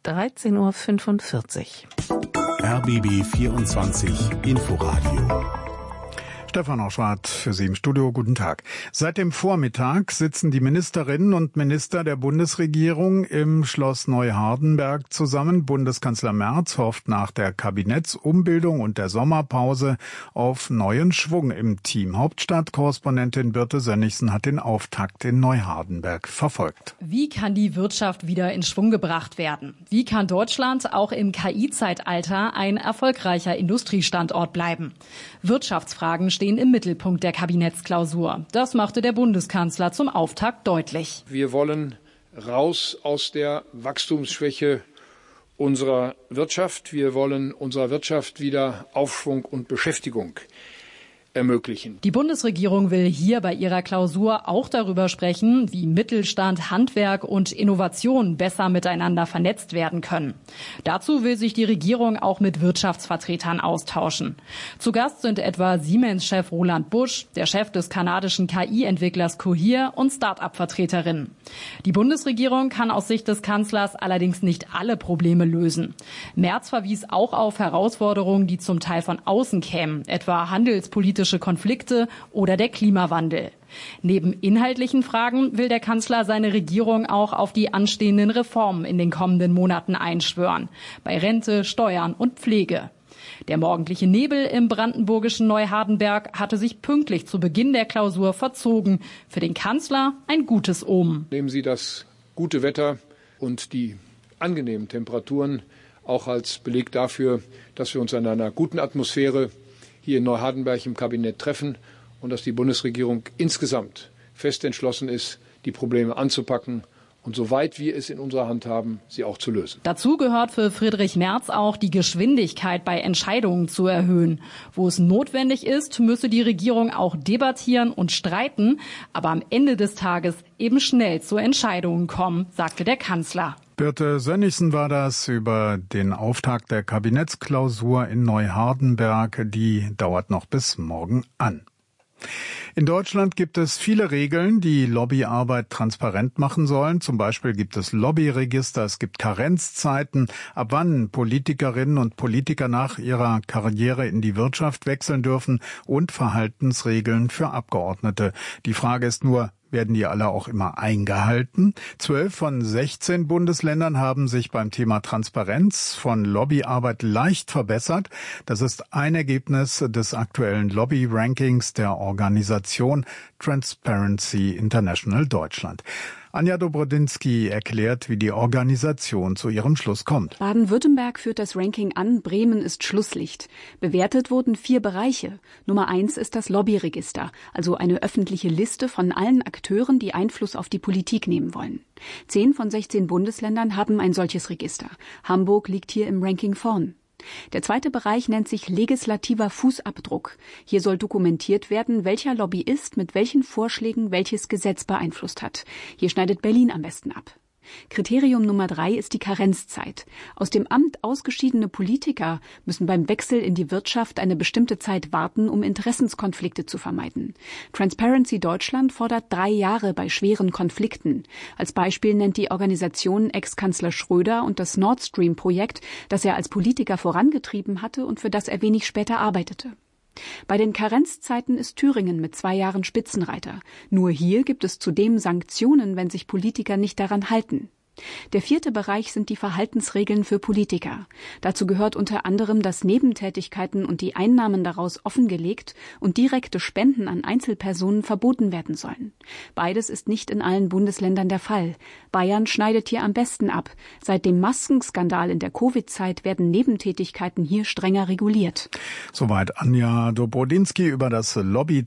13:45 Uhr. RBB 24 Inforadio. Stefan Oschwart für Sie im Studio. Guten Tag. Seit dem Vormittag sitzen die Ministerinnen und Minister der Bundesregierung im Schloss Neuhardenberg zusammen. Bundeskanzler Merz hofft nach der Kabinettsumbildung und der Sommerpause auf neuen Schwung im Team. Hauptstadtkorrespondentin Birte Sönnigsen hat den Auftakt in Neuhardenberg verfolgt. Wie kann die Wirtschaft wieder in Schwung gebracht werden? Wie kann Deutschland auch im KI-Zeitalter ein erfolgreicher Industriestandort bleiben? Wirtschaftsfragen stehen im Mittelpunkt der Kabinettsklausur. Das machte der Bundeskanzler zum Auftakt deutlich. Wir wollen raus aus der Wachstumsschwäche unserer Wirtschaft. Wir wollen unserer Wirtschaft wieder Aufschwung und Beschäftigung ermöglichen. Die Bundesregierung will hier bei ihrer Klausur auch darüber sprechen, wie Mittelstand, Handwerk und Innovation besser miteinander vernetzt werden können. Dazu will sich die Regierung auch mit Wirtschaftsvertretern austauschen. Zu Gast sind etwa Siemens-Chef Roland Busch, der Chef des kanadischen KI-Entwicklers Cohere und Start-up-Vertreterinnen. Die Bundesregierung kann aus Sicht des Kanzlers allerdings nicht alle Probleme lösen. Merz verwies auch auf Herausforderungen, die zum Teil von außen kämen, etwa handelspolitische Konflikte oder der Klimawandel. Neben inhaltlichen Fragen will der Kanzler seine Regierung auch auf die anstehenden Reformen in den kommenden Monaten einschwören. Bei Rente, Steuern und Pflege. Der morgendliche Nebel im brandenburgischen Neuhardenberg hatte sich pünktlich zu Beginn der Klausur verzogen. Für den Kanzler ein gutes Omen. Nehmen Sie das gute Wetter und die angenehmen Temperaturen auch als Beleg dafür, dass wir uns in einer guten Atmosphäre hier in Neuhardenberg im Kabinett treffen und dass die Bundesregierung insgesamt fest entschlossen ist, die Probleme anzupacken und soweit wir es in unserer Hand haben, sie auch zu lösen. Dazu gehört für Friedrich Merz auch, die Geschwindigkeit bei Entscheidungen zu erhöhen. Wo es notwendig ist, müsse die Regierung auch debattieren und streiten, aber am Ende des Tages eben schnell zu Entscheidungen kommen, sagte der Kanzler. Birte Sönnigsen war das über den Auftakt der Kabinettsklausur in Neuhardenberg. Die dauert noch bis morgen an. In Deutschland gibt es viele Regeln, die Lobbyarbeit transparent machen sollen. Zum Beispiel gibt es Lobbyregister, es gibt Karenzzeiten, ab wann Politikerinnen und Politiker nach ihrer Karriere in die Wirtschaft wechseln dürfen und Verhaltensregeln für Abgeordnete. Die Frage ist nur, werden die alle auch immer eingehalten? 12 von 16 Bundesländern haben sich beim Thema Transparenz von Lobbyarbeit leicht verbessert. Das ist ein Ergebnis des aktuellen Lobby-Rankings der Organisation Transparency International Deutschland. Anja Dobrodinsky erklärt, wie die Organisation zu ihrem Schluss kommt. Baden-Württemberg führt das Ranking an, Bremen ist Schlusslicht. Bewertet wurden 4 Bereiche. Nummer 1 ist das Lobbyregister, also eine öffentliche Liste von allen Akteuren, die Einfluss auf die Politik nehmen wollen. 10 von 16 Bundesländern haben ein solches Register. Hamburg liegt hier im Ranking vorn. Der zweite Bereich nennt sich legislativer Fußabdruck. Hier soll dokumentiert werden, welcher Lobbyist mit welchen Vorschlägen welches Gesetz beeinflusst hat. Hier schneidet Berlin am besten ab. Kriterium Nummer 3 ist die Karenzzeit. Aus dem Amt ausgeschiedene Politiker müssen beim Wechsel in die Wirtschaft eine bestimmte Zeit warten, um Interessenskonflikte zu vermeiden. Transparency Deutschland fordert 3 Jahre bei schweren Konflikten. Als Beispiel nennt die Organisation Ex-Kanzler Schröder und das Nord Stream-Projekt, das er als Politiker vorangetrieben hatte und für das er wenig später arbeitete. Bei den Karenzzeiten ist Thüringen mit 2 Jahren Spitzenreiter. Nur hier gibt es zudem Sanktionen, wenn sich Politiker nicht daran halten. Der 4. Bereich sind die Verhaltensregeln für Politiker. Dazu gehört unter anderem, dass Nebentätigkeiten und die Einnahmen daraus offengelegt und direkte Spenden an Einzelpersonen verboten werden sollen. Beides ist nicht in allen Bundesländern der Fall. Bayern schneidet hier am besten ab. Seit dem Maskenskandal in der Covid-Zeit werden Nebentätigkeiten hier strenger reguliert. Soweit Anja Dobrodinsky über das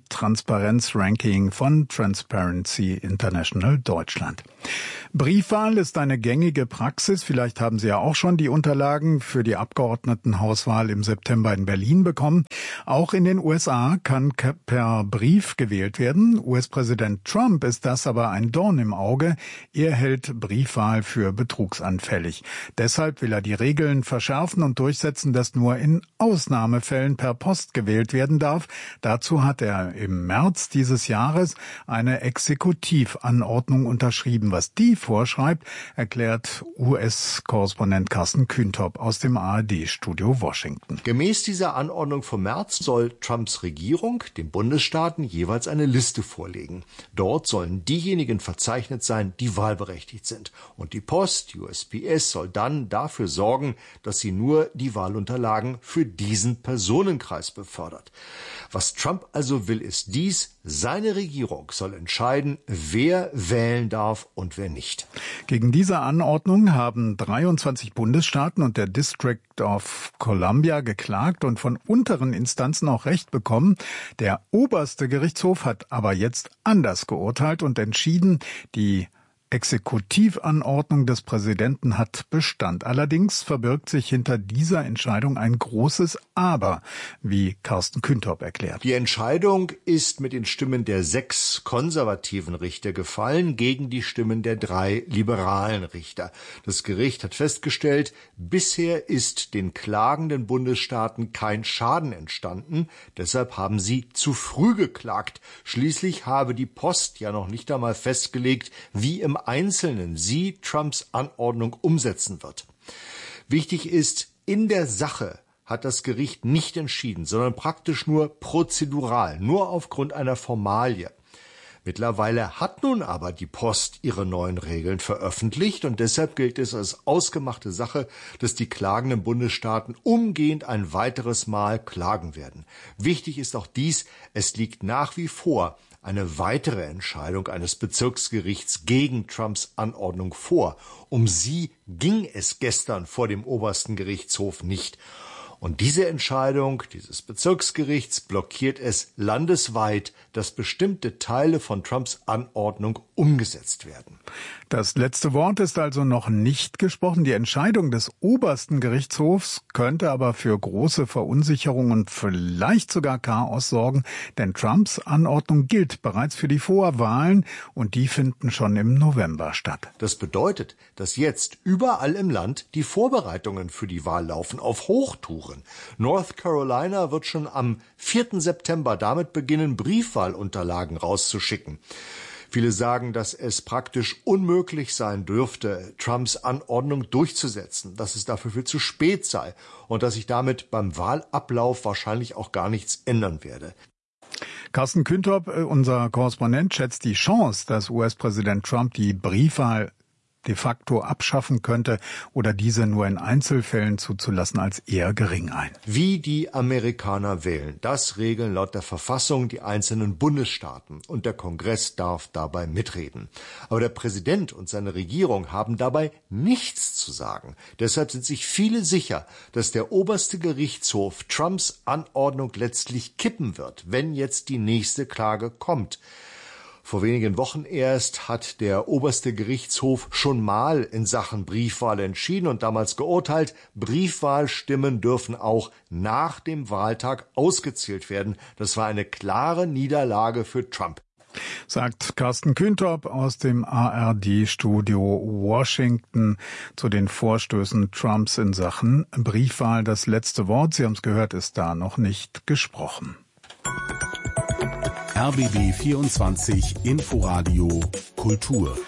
Lobby-Transparenz-Ranking von Transparency International Deutschland. Briefwahl ist eine gängige Praxis. Vielleicht haben Sie ja auch schon die Unterlagen für die Abgeordnetenhauswahl im September in Berlin bekommen. Auch in den USA kann per Brief gewählt werden. US-Präsident Trump ist das aber ein Dorn im Auge. Er hält Briefwahl für betrugsanfällig. Deshalb will er die Regeln verschärfen und durchsetzen, dass nur in Ausnahmefällen per Post gewählt werden darf. Dazu hat er im März dieses Jahres eine Exekutivanordnung unterschrieben. Was die vorschreibt, erklärt US-Korrespondent Carsten Kühntop aus dem ARD-Studio Washington. Gemäß dieser Anordnung vom März soll Trumps Regierung den Bundesstaaten jeweils eine Liste vorlegen. Dort sollen diejenigen verzeichnet sein, die wahlberechtigt sind. Und die Post, USPS, soll dann dafür sorgen, dass sie nur die Wahlunterlagen für diesen Personenkreis befördert. Was Trump also will, ist dies: Seine Regierung soll entscheiden, wer wählen darf und wer nicht. Gegen diese Anordnung haben 23 Bundesstaaten und der District of Columbia geklagt und von unteren Instanzen auch Recht bekommen. Der oberste Gerichtshof hat aber jetzt anders geurteilt und entschieden, die Exekutivanordnung des Präsidenten hat Bestand. Allerdings verbirgt sich hinter dieser Entscheidung ein großes Aber, wie Carsten Kühntop erklärt. Die Entscheidung ist mit den Stimmen der 6 konservativen Richter gefallen gegen die Stimmen der 3 liberalen Richter. Das Gericht hat festgestellt, bisher ist den klagenden Bundesstaaten kein Schaden entstanden. Deshalb haben sie zu früh geklagt. Schließlich habe die Post ja noch nicht einmal festgelegt, wie im Einzelnen sie Trumps Anordnung umsetzen wird. Wichtig ist, in der Sache hat das Gericht nicht entschieden, sondern praktisch nur prozedural, nur aufgrund einer Formalie. Mittlerweile hat nun aber die Post ihre neuen Regeln veröffentlicht und deshalb gilt es als ausgemachte Sache, dass die klagenden Bundesstaaten umgehend ein weiteres Mal klagen werden. Wichtig ist auch dies: Es liegt nach wie vor eine weitere Entscheidung eines Bezirksgerichts gegen Trumps Anordnung vor. Um sie ging es gestern vor dem obersten Gerichtshof nicht. Und diese Entscheidung dieses Bezirksgerichts blockiert es landesweit, dass bestimmte Teile von Trumps Anordnung umgesetzt werden. Das letzte Wort ist also noch nicht gesprochen. Die Entscheidung des obersten Gerichtshofs könnte aber für große Verunsicherung und vielleicht sogar Chaos sorgen, denn Trumps Anordnung gilt bereits für die Vorwahlen und die finden schon im November statt. Das bedeutet, dass jetzt überall im Land die Vorbereitungen für die Wahl laufen, auf Hochtouren. North Carolina wird schon am 4. September damit beginnen, Briefwahlunterlagen rauszuschicken. Viele sagen, dass es praktisch unmöglich sein dürfte, Trumps Anordnung durchzusetzen, dass es dafür viel zu spät sei und dass sich damit beim Wahlablauf wahrscheinlich auch gar nichts ändern werde. Carsten Kühntop, unser Korrespondent, schätzt die Chance, dass US-Präsident Trump die Briefwahl de facto abschaffen könnte oder diese nur in Einzelfällen zuzulassen, als eher gering ein. Wie die Amerikaner wählen, das regeln laut der Verfassung die einzelnen Bundesstaaten und der Kongress darf dabei mitreden. Aber der Präsident und seine Regierung haben dabei nichts zu sagen. Deshalb sind sich viele sicher, dass der oberste Gerichtshof Trumps Anordnung letztlich kippen wird, wenn jetzt die nächste Klage kommt. Vor wenigen Wochen erst hat der oberste Gerichtshof schon mal in Sachen Briefwahl entschieden und damals geurteilt, Briefwahlstimmen dürfen auch nach dem Wahltag ausgezählt werden. Das war eine klare Niederlage für Trump. Sagt Carsten Kühntop aus dem ARD-Studio Washington zu den Vorstößen Trumps in Sachen Briefwahl. Das letzte Wort, Sie haben es gehört, ist da noch nicht gesprochen. RBB 24 Inforadio Kultur.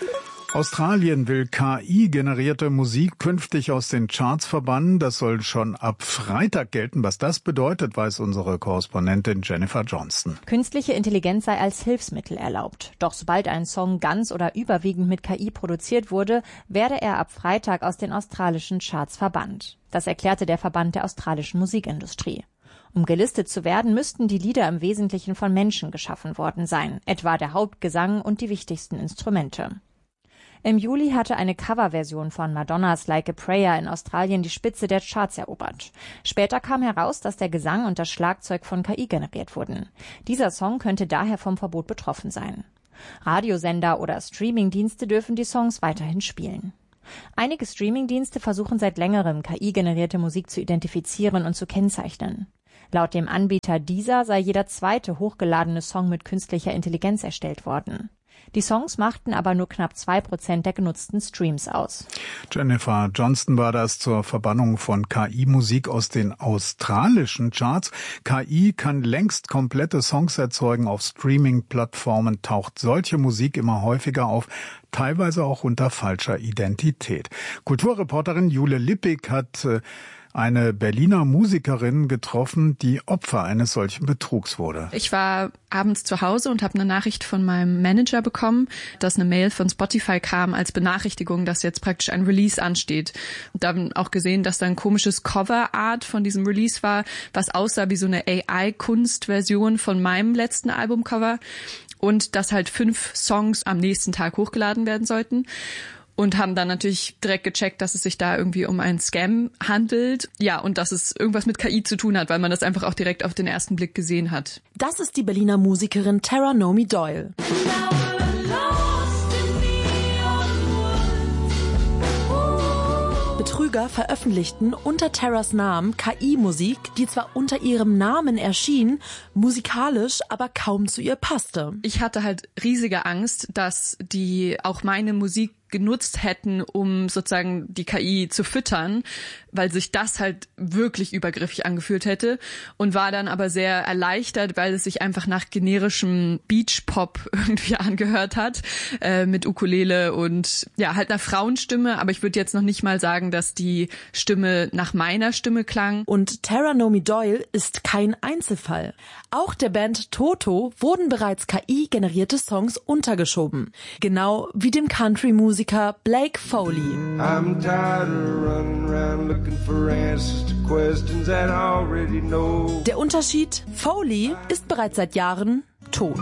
Australien will KI-generierte Musik künftig aus den Charts verbannen. Das soll schon ab Freitag gelten. Was das bedeutet, weiß unsere Korrespondentin Jennifer Johnston. Künstliche Intelligenz sei als Hilfsmittel erlaubt. Doch sobald ein Song ganz oder überwiegend mit KI produziert wurde, werde er ab Freitag aus den australischen Charts verbannt. Das erklärte der Verband der australischen Musikindustrie. Um gelistet zu werden, müssten die Lieder im Wesentlichen von Menschen geschaffen worden sein, etwa der Hauptgesang und die wichtigsten Instrumente. Im Juli hatte eine Coverversion von Madonnas Like a Prayer in Australien die Spitze der Charts erobert. Später kam heraus, dass der Gesang und das Schlagzeug von KI generiert wurden. Dieser Song könnte daher vom Verbot betroffen sein. Radiosender oder Streamingdienste dürfen die Songs weiterhin spielen. Einige Streamingdienste versuchen seit längerem, KI-generierte Musik zu identifizieren und zu kennzeichnen. Laut dem Anbieter Deezer sei jeder zweite hochgeladene Song mit künstlicher Intelligenz erstellt worden. Die Songs machten aber nur knapp 2% der genutzten Streams aus. Jennifer Johnston war das zur Verbannung von KI-Musik aus den australischen Charts. KI kann längst komplette Songs erzeugen. Auf Streaming-Plattformen taucht solche Musik immer häufiger auf, teilweise auch unter falscher Identität. Kulturreporterin Jule Lippig hat eine Berliner Musikerin getroffen, die Opfer eines solchen Betrugs wurde. Ich war abends zu Hause und habe eine Nachricht von meinem Manager bekommen, dass eine Mail von Spotify kam als Benachrichtigung, dass jetzt praktisch ein Release ansteht. Und dann auch gesehen, dass da ein komisches Cover-Art von diesem Release war, was aussah wie so eine AI-Kunstversion von meinem letzten Albumcover und dass halt 5 Songs am nächsten Tag hochgeladen werden sollten. Und haben dann natürlich direkt gecheckt, dass es sich da irgendwie um einen Scam handelt. Ja, und dass es irgendwas mit KI zu tun hat, weil man das einfach auch direkt auf den ersten Blick gesehen hat. Das ist die Berliner Musikerin Tara Nomi Doyle. Betrüger veröffentlichten unter Taras Namen KI-Musik, die zwar unter ihrem Namen erschien, musikalisch aber kaum zu ihr passte. Ich hatte halt riesige Angst, dass die auch meine Musik genutzt hätten, um sozusagen die KI zu füttern, weil sich das halt wirklich übergriffig angefühlt hätte und war dann aber sehr erleichtert, weil es sich einfach nach generischem Beach-Pop irgendwie angehört hat, mit Ukulele und ja, halt einer Frauenstimme, aber ich würde jetzt noch nicht mal sagen, dass die Stimme nach meiner Stimme klang. Und Tara Nomi Doyle ist kein Einzelfall. Auch der Band Toto wurden bereits KI-generierte Songs untergeschoben. Genau wie dem Country-Musiker Blake Foley. I'm tired of running around looking for answers to questions that I already know. Der Unterschied: Foley ist bereits seit Jahren tot.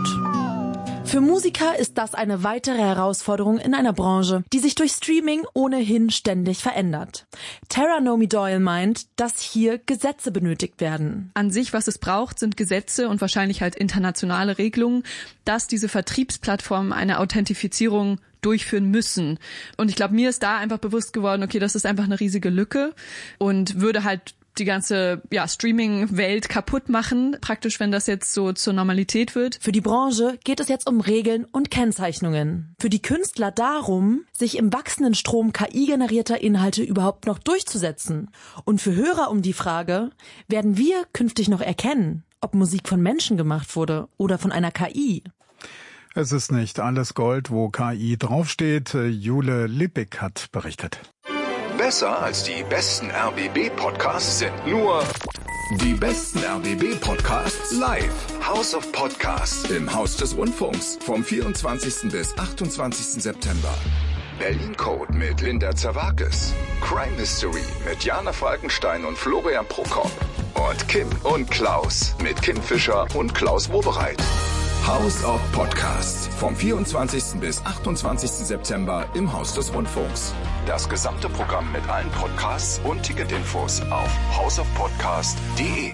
Für Musiker ist das eine weitere Herausforderung in einer Branche, die sich durch Streaming ohnehin ständig verändert. Tara Nomi Doyle meint, dass hier Gesetze benötigt werden. An sich, was es braucht, sind Gesetze und wahrscheinlich halt internationale Regelungen, dass diese Vertriebsplattformen eine Authentifizierung durchführen müssen. Und ich glaube, mir ist da einfach bewusst geworden, okay, das ist einfach eine riesige Lücke und würde halt die ganze Streaming-Welt kaputt machen, praktisch, wenn das jetzt so zur Normalität wird. Für die Branche geht es jetzt um Regeln und Kennzeichnungen. Für die Künstler darum, sich im wachsenden Strom KI-generierter Inhalte überhaupt noch durchzusetzen. Und für Hörer um die Frage, werden wir künftig noch erkennen, ob Musik von Menschen gemacht wurde oder von einer KI? Es ist nicht alles Gold, wo KI draufsteht. Jule Lippig hat berichtet. Besser als die besten RBB-Podcasts sind nur die besten RBB-Podcasts live. House of Podcasts im Haus des Rundfunks vom 24. bis 28. September. Berlin Code mit Linda Zerwakis. Crime Mystery mit Jana Falkenstein und Florian Prokop. Und Kim und Klaus mit Kim Fischer und Klaus Wobereit. House of Podcasts vom 24. bis 28. September im Haus des Rundfunks. Das gesamte Programm mit allen Podcasts und Ticketinfos auf houseofpodcast.de.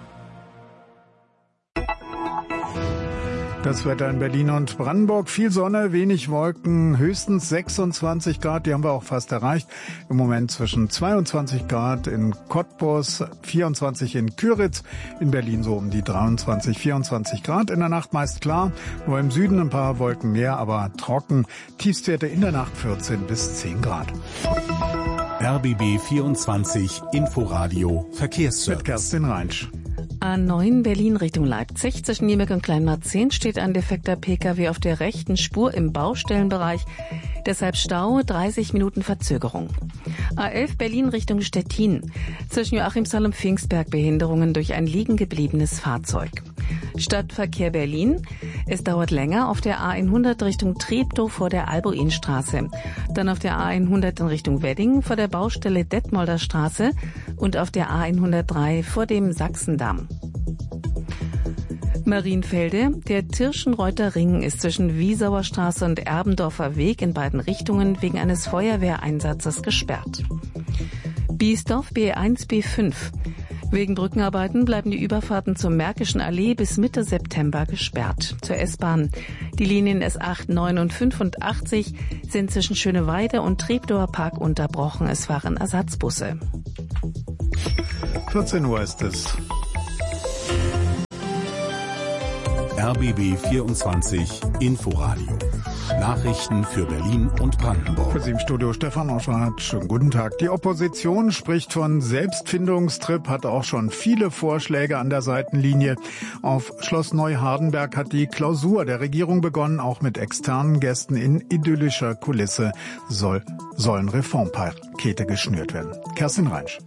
Das Wetter in Berlin und Brandenburg, viel Sonne, wenig Wolken, höchstens 26 Grad, die haben wir auch fast erreicht. Im Moment zwischen 22 Grad in Cottbus, 24 in Küritz, in Berlin so um die 23, 24 Grad. In der Nacht meist klar, nur im Süden ein paar Wolken mehr, aber trocken. Tiefstwerte in der Nacht 14 bis 10 Grad. RBB 24 Inforadio Verkehrsservice. Mit Kerstin Reinsch. A9 Berlin Richtung Leipzig. Zwischen Niebeck und Kleinmarzehn steht ein defekter Pkw auf der rechten Spur im Baustellenbereich. Deshalb Stau, 30 Minuten Verzögerung. A11 Berlin Richtung Stettin. Zwischen Joachimsthal und Pfingstberg Behinderungen durch ein liegen gebliebenes Fahrzeug. Stadtverkehr Berlin. Es dauert länger auf der A100 Richtung Treptow vor der Albuinstraße. Dann auf der A100 in Richtung Wedding vor der Baustelle Detmolder Straße und auf der A103 vor dem Sachsendamm. Marienfelde. Der Tirschenreuther Ring ist zwischen Wiesauer Straße und Erbendorfer Weg in beiden Richtungen wegen eines Feuerwehreinsatzes gesperrt. Biesdorf B1, B5. Wegen Brückenarbeiten bleiben die Überfahrten zur Märkischen Allee bis Mitte September gesperrt. Zur S-Bahn. Die Linien S8, 9 und 85 sind zwischen Schöneweide und Treptower Park unterbrochen. Es fahren Ersatzbusse. 14 Uhr ist es. RBB 24 Inforadio. Nachrichten für Berlin und Brandenburg. Für Sie im Studio Stefan Oschardt. Schönen guten Tag. Die Opposition spricht von Selbstfindungstrip, hat auch schon viele Vorschläge an der Seitenlinie. Auf Schloss Neuhardenberg hat die Klausur der Regierung begonnen. Auch mit externen Gästen in idyllischer Kulisse sollen Reformpakete geschnürt werden. Kerstin Reinsch.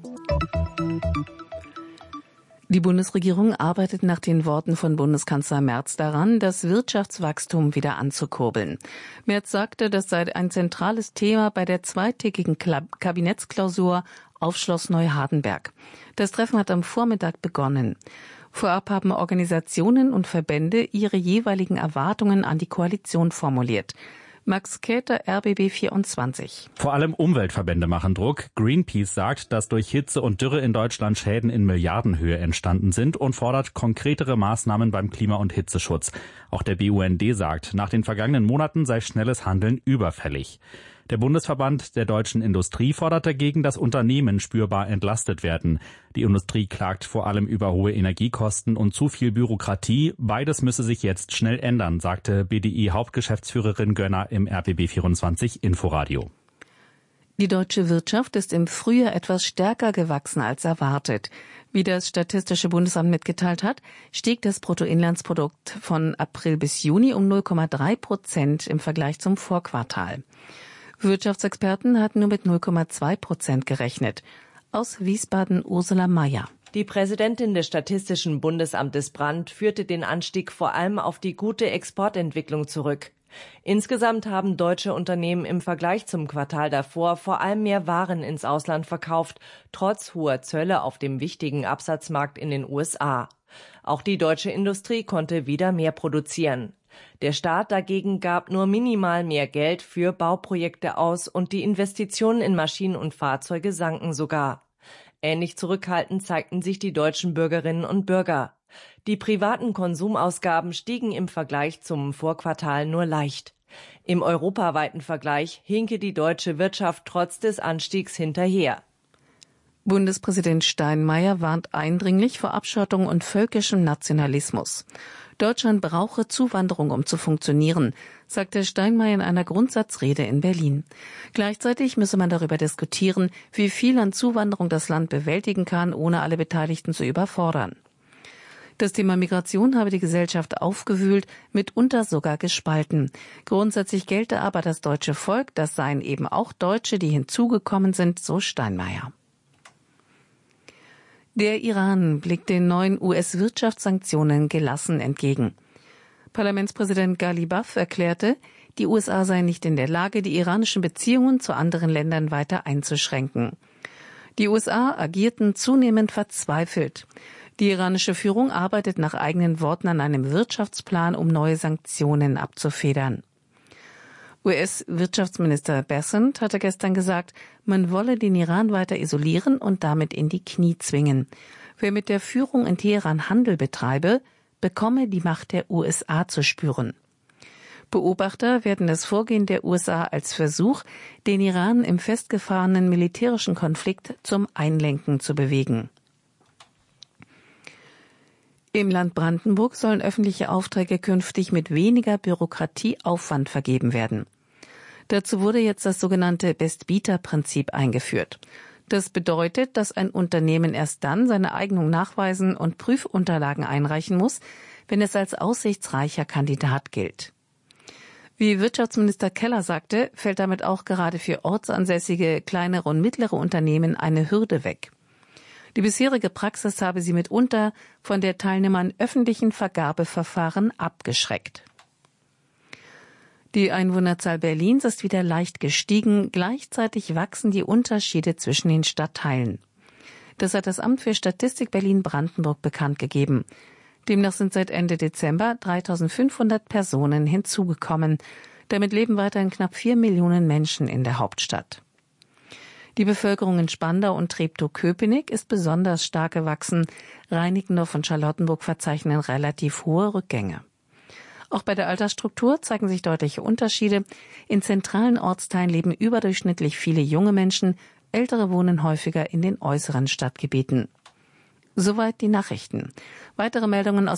Die Bundesregierung arbeitet nach den Worten von Bundeskanzler Merz daran, das Wirtschaftswachstum wieder anzukurbeln. Merz sagte, das sei ein zentrales Thema bei der zweitägigen Kabinettsklausur auf Schloss Neuhardenberg. Das Treffen hat am Vormittag begonnen. Vorab haben Organisationen und Verbände ihre jeweiligen Erwartungen an die Koalition formuliert. Max Käther, RBB 24. Vor allem Umweltverbände machen Druck. Greenpeace sagt, dass durch Hitze und Dürre in Deutschland Schäden in Milliardenhöhe entstanden sind und fordert konkretere Maßnahmen beim Klima- und Hitzeschutz. Auch der BUND sagt, nach den vergangenen Monaten sei schnelles Handeln überfällig. Der Bundesverband der deutschen Industrie fordert dagegen, dass Unternehmen spürbar entlastet werden. Die Industrie klagt vor allem über hohe Energiekosten und zu viel Bürokratie. Beides müsse sich jetzt schnell ändern, sagte BDI-Hauptgeschäftsführerin Gönner im RBB24 Inforadio. Die deutsche Wirtschaft ist im Frühjahr etwas stärker gewachsen als erwartet. Wie das Statistische Bundesamt mitgeteilt hat, stieg das Bruttoinlandsprodukt von April bis Juni um 0,3% im Vergleich zum Vorquartal. Wirtschaftsexperten hatten nur mit 0,2% gerechnet. Aus Wiesbaden Ursula Mayer. Die Präsidentin des Statistischen Bundesamtes Brandt führte den Anstieg vor allem auf die gute Exportentwicklung zurück. Insgesamt haben deutsche Unternehmen im Vergleich zum Quartal davor vor allem mehr Waren ins Ausland verkauft, trotz hoher Zölle auf dem wichtigen Absatzmarkt in den USA. Auch die deutsche Industrie konnte wieder mehr produzieren. Der Staat dagegen gab nur minimal mehr Geld für Bauprojekte aus und die Investitionen in Maschinen und Fahrzeuge sanken sogar. Ähnlich zurückhaltend zeigten sich die deutschen Bürgerinnen und Bürger. Die privaten Konsumausgaben stiegen im Vergleich zum Vorquartal nur leicht. Im europaweiten Vergleich hinke die deutsche Wirtschaft trotz des Anstiegs hinterher. Bundespräsident Steinmeier warnt eindringlich vor Abschottung und völkischem Nationalismus. Deutschland brauche Zuwanderung, um zu funktionieren, sagte Steinmeier in einer Grundsatzrede in Berlin. Gleichzeitig müsse man darüber diskutieren, wie viel an Zuwanderung das Land bewältigen kann, ohne alle Beteiligten zu überfordern. Das Thema Migration habe die Gesellschaft aufgewühlt, mitunter sogar gespalten. Grundsätzlich gelte aber das deutsche Volk, das seien eben auch Deutsche, die hinzugekommen sind, so Steinmeier. Der Iran blickt den neuen US-Wirtschaftssanktionen gelassen entgegen. Parlamentspräsident Ghalibaf erklärte, die USA seien nicht in der Lage, die iranischen Beziehungen zu anderen Ländern weiter einzuschränken. Die USA agierten zunehmend verzweifelt. Die iranische Führung arbeitet nach eigenen Worten an einem Wirtschaftsplan, um neue Sanktionen abzufedern. US-Wirtschaftsminister Bessent hatte gestern gesagt, man wolle den Iran weiter isolieren und damit in die Knie zwingen. Wer mit der Führung in Teheran Handel betreibe, bekomme die Macht der USA zu spüren. Beobachter werden das Vorgehen der USA als Versuch, den Iran im festgefahrenen militärischen Konflikt zum Einlenken zu bewegen. Im Land Brandenburg sollen öffentliche Aufträge künftig mit weniger Bürokratieaufwand vergeben werden. Dazu wurde jetzt das sogenannte Bestbieter-Prinzip eingeführt. Das bedeutet, dass ein Unternehmen erst dann seine Eignung nachweisen und Prüfunterlagen einreichen muss, wenn es als aussichtsreicher Kandidat gilt. Wie Wirtschaftsminister Keller sagte, fällt damit auch gerade für ortsansässige, kleinere und mittlere Unternehmen eine Hürde weg. Die bisherige Praxis habe sie mitunter von der Teilnahme an öffentlichen Vergabeverfahren abgeschreckt. Die Einwohnerzahl Berlins ist wieder leicht gestiegen, gleichzeitig wachsen die Unterschiede zwischen den Stadtteilen. Das hat das Amt für Statistik Berlin-Brandenburg bekannt gegeben. Demnach sind seit Ende Dezember 3.500 Personen hinzugekommen. Damit leben weiterhin knapp 4 Millionen Menschen in der Hauptstadt. Die Bevölkerung in Spandau und Treptow-Köpenick ist besonders stark gewachsen. Reinickendorf und Charlottenburg verzeichnen relativ hohe Rückgänge. Auch bei der Altersstruktur zeigen sich deutliche Unterschiede. In zentralen Ortsteilen leben überdurchschnittlich viele junge Menschen. Ältere wohnen häufiger in den äußeren Stadtgebieten. Soweit die Nachrichten. Weitere Meldungen aus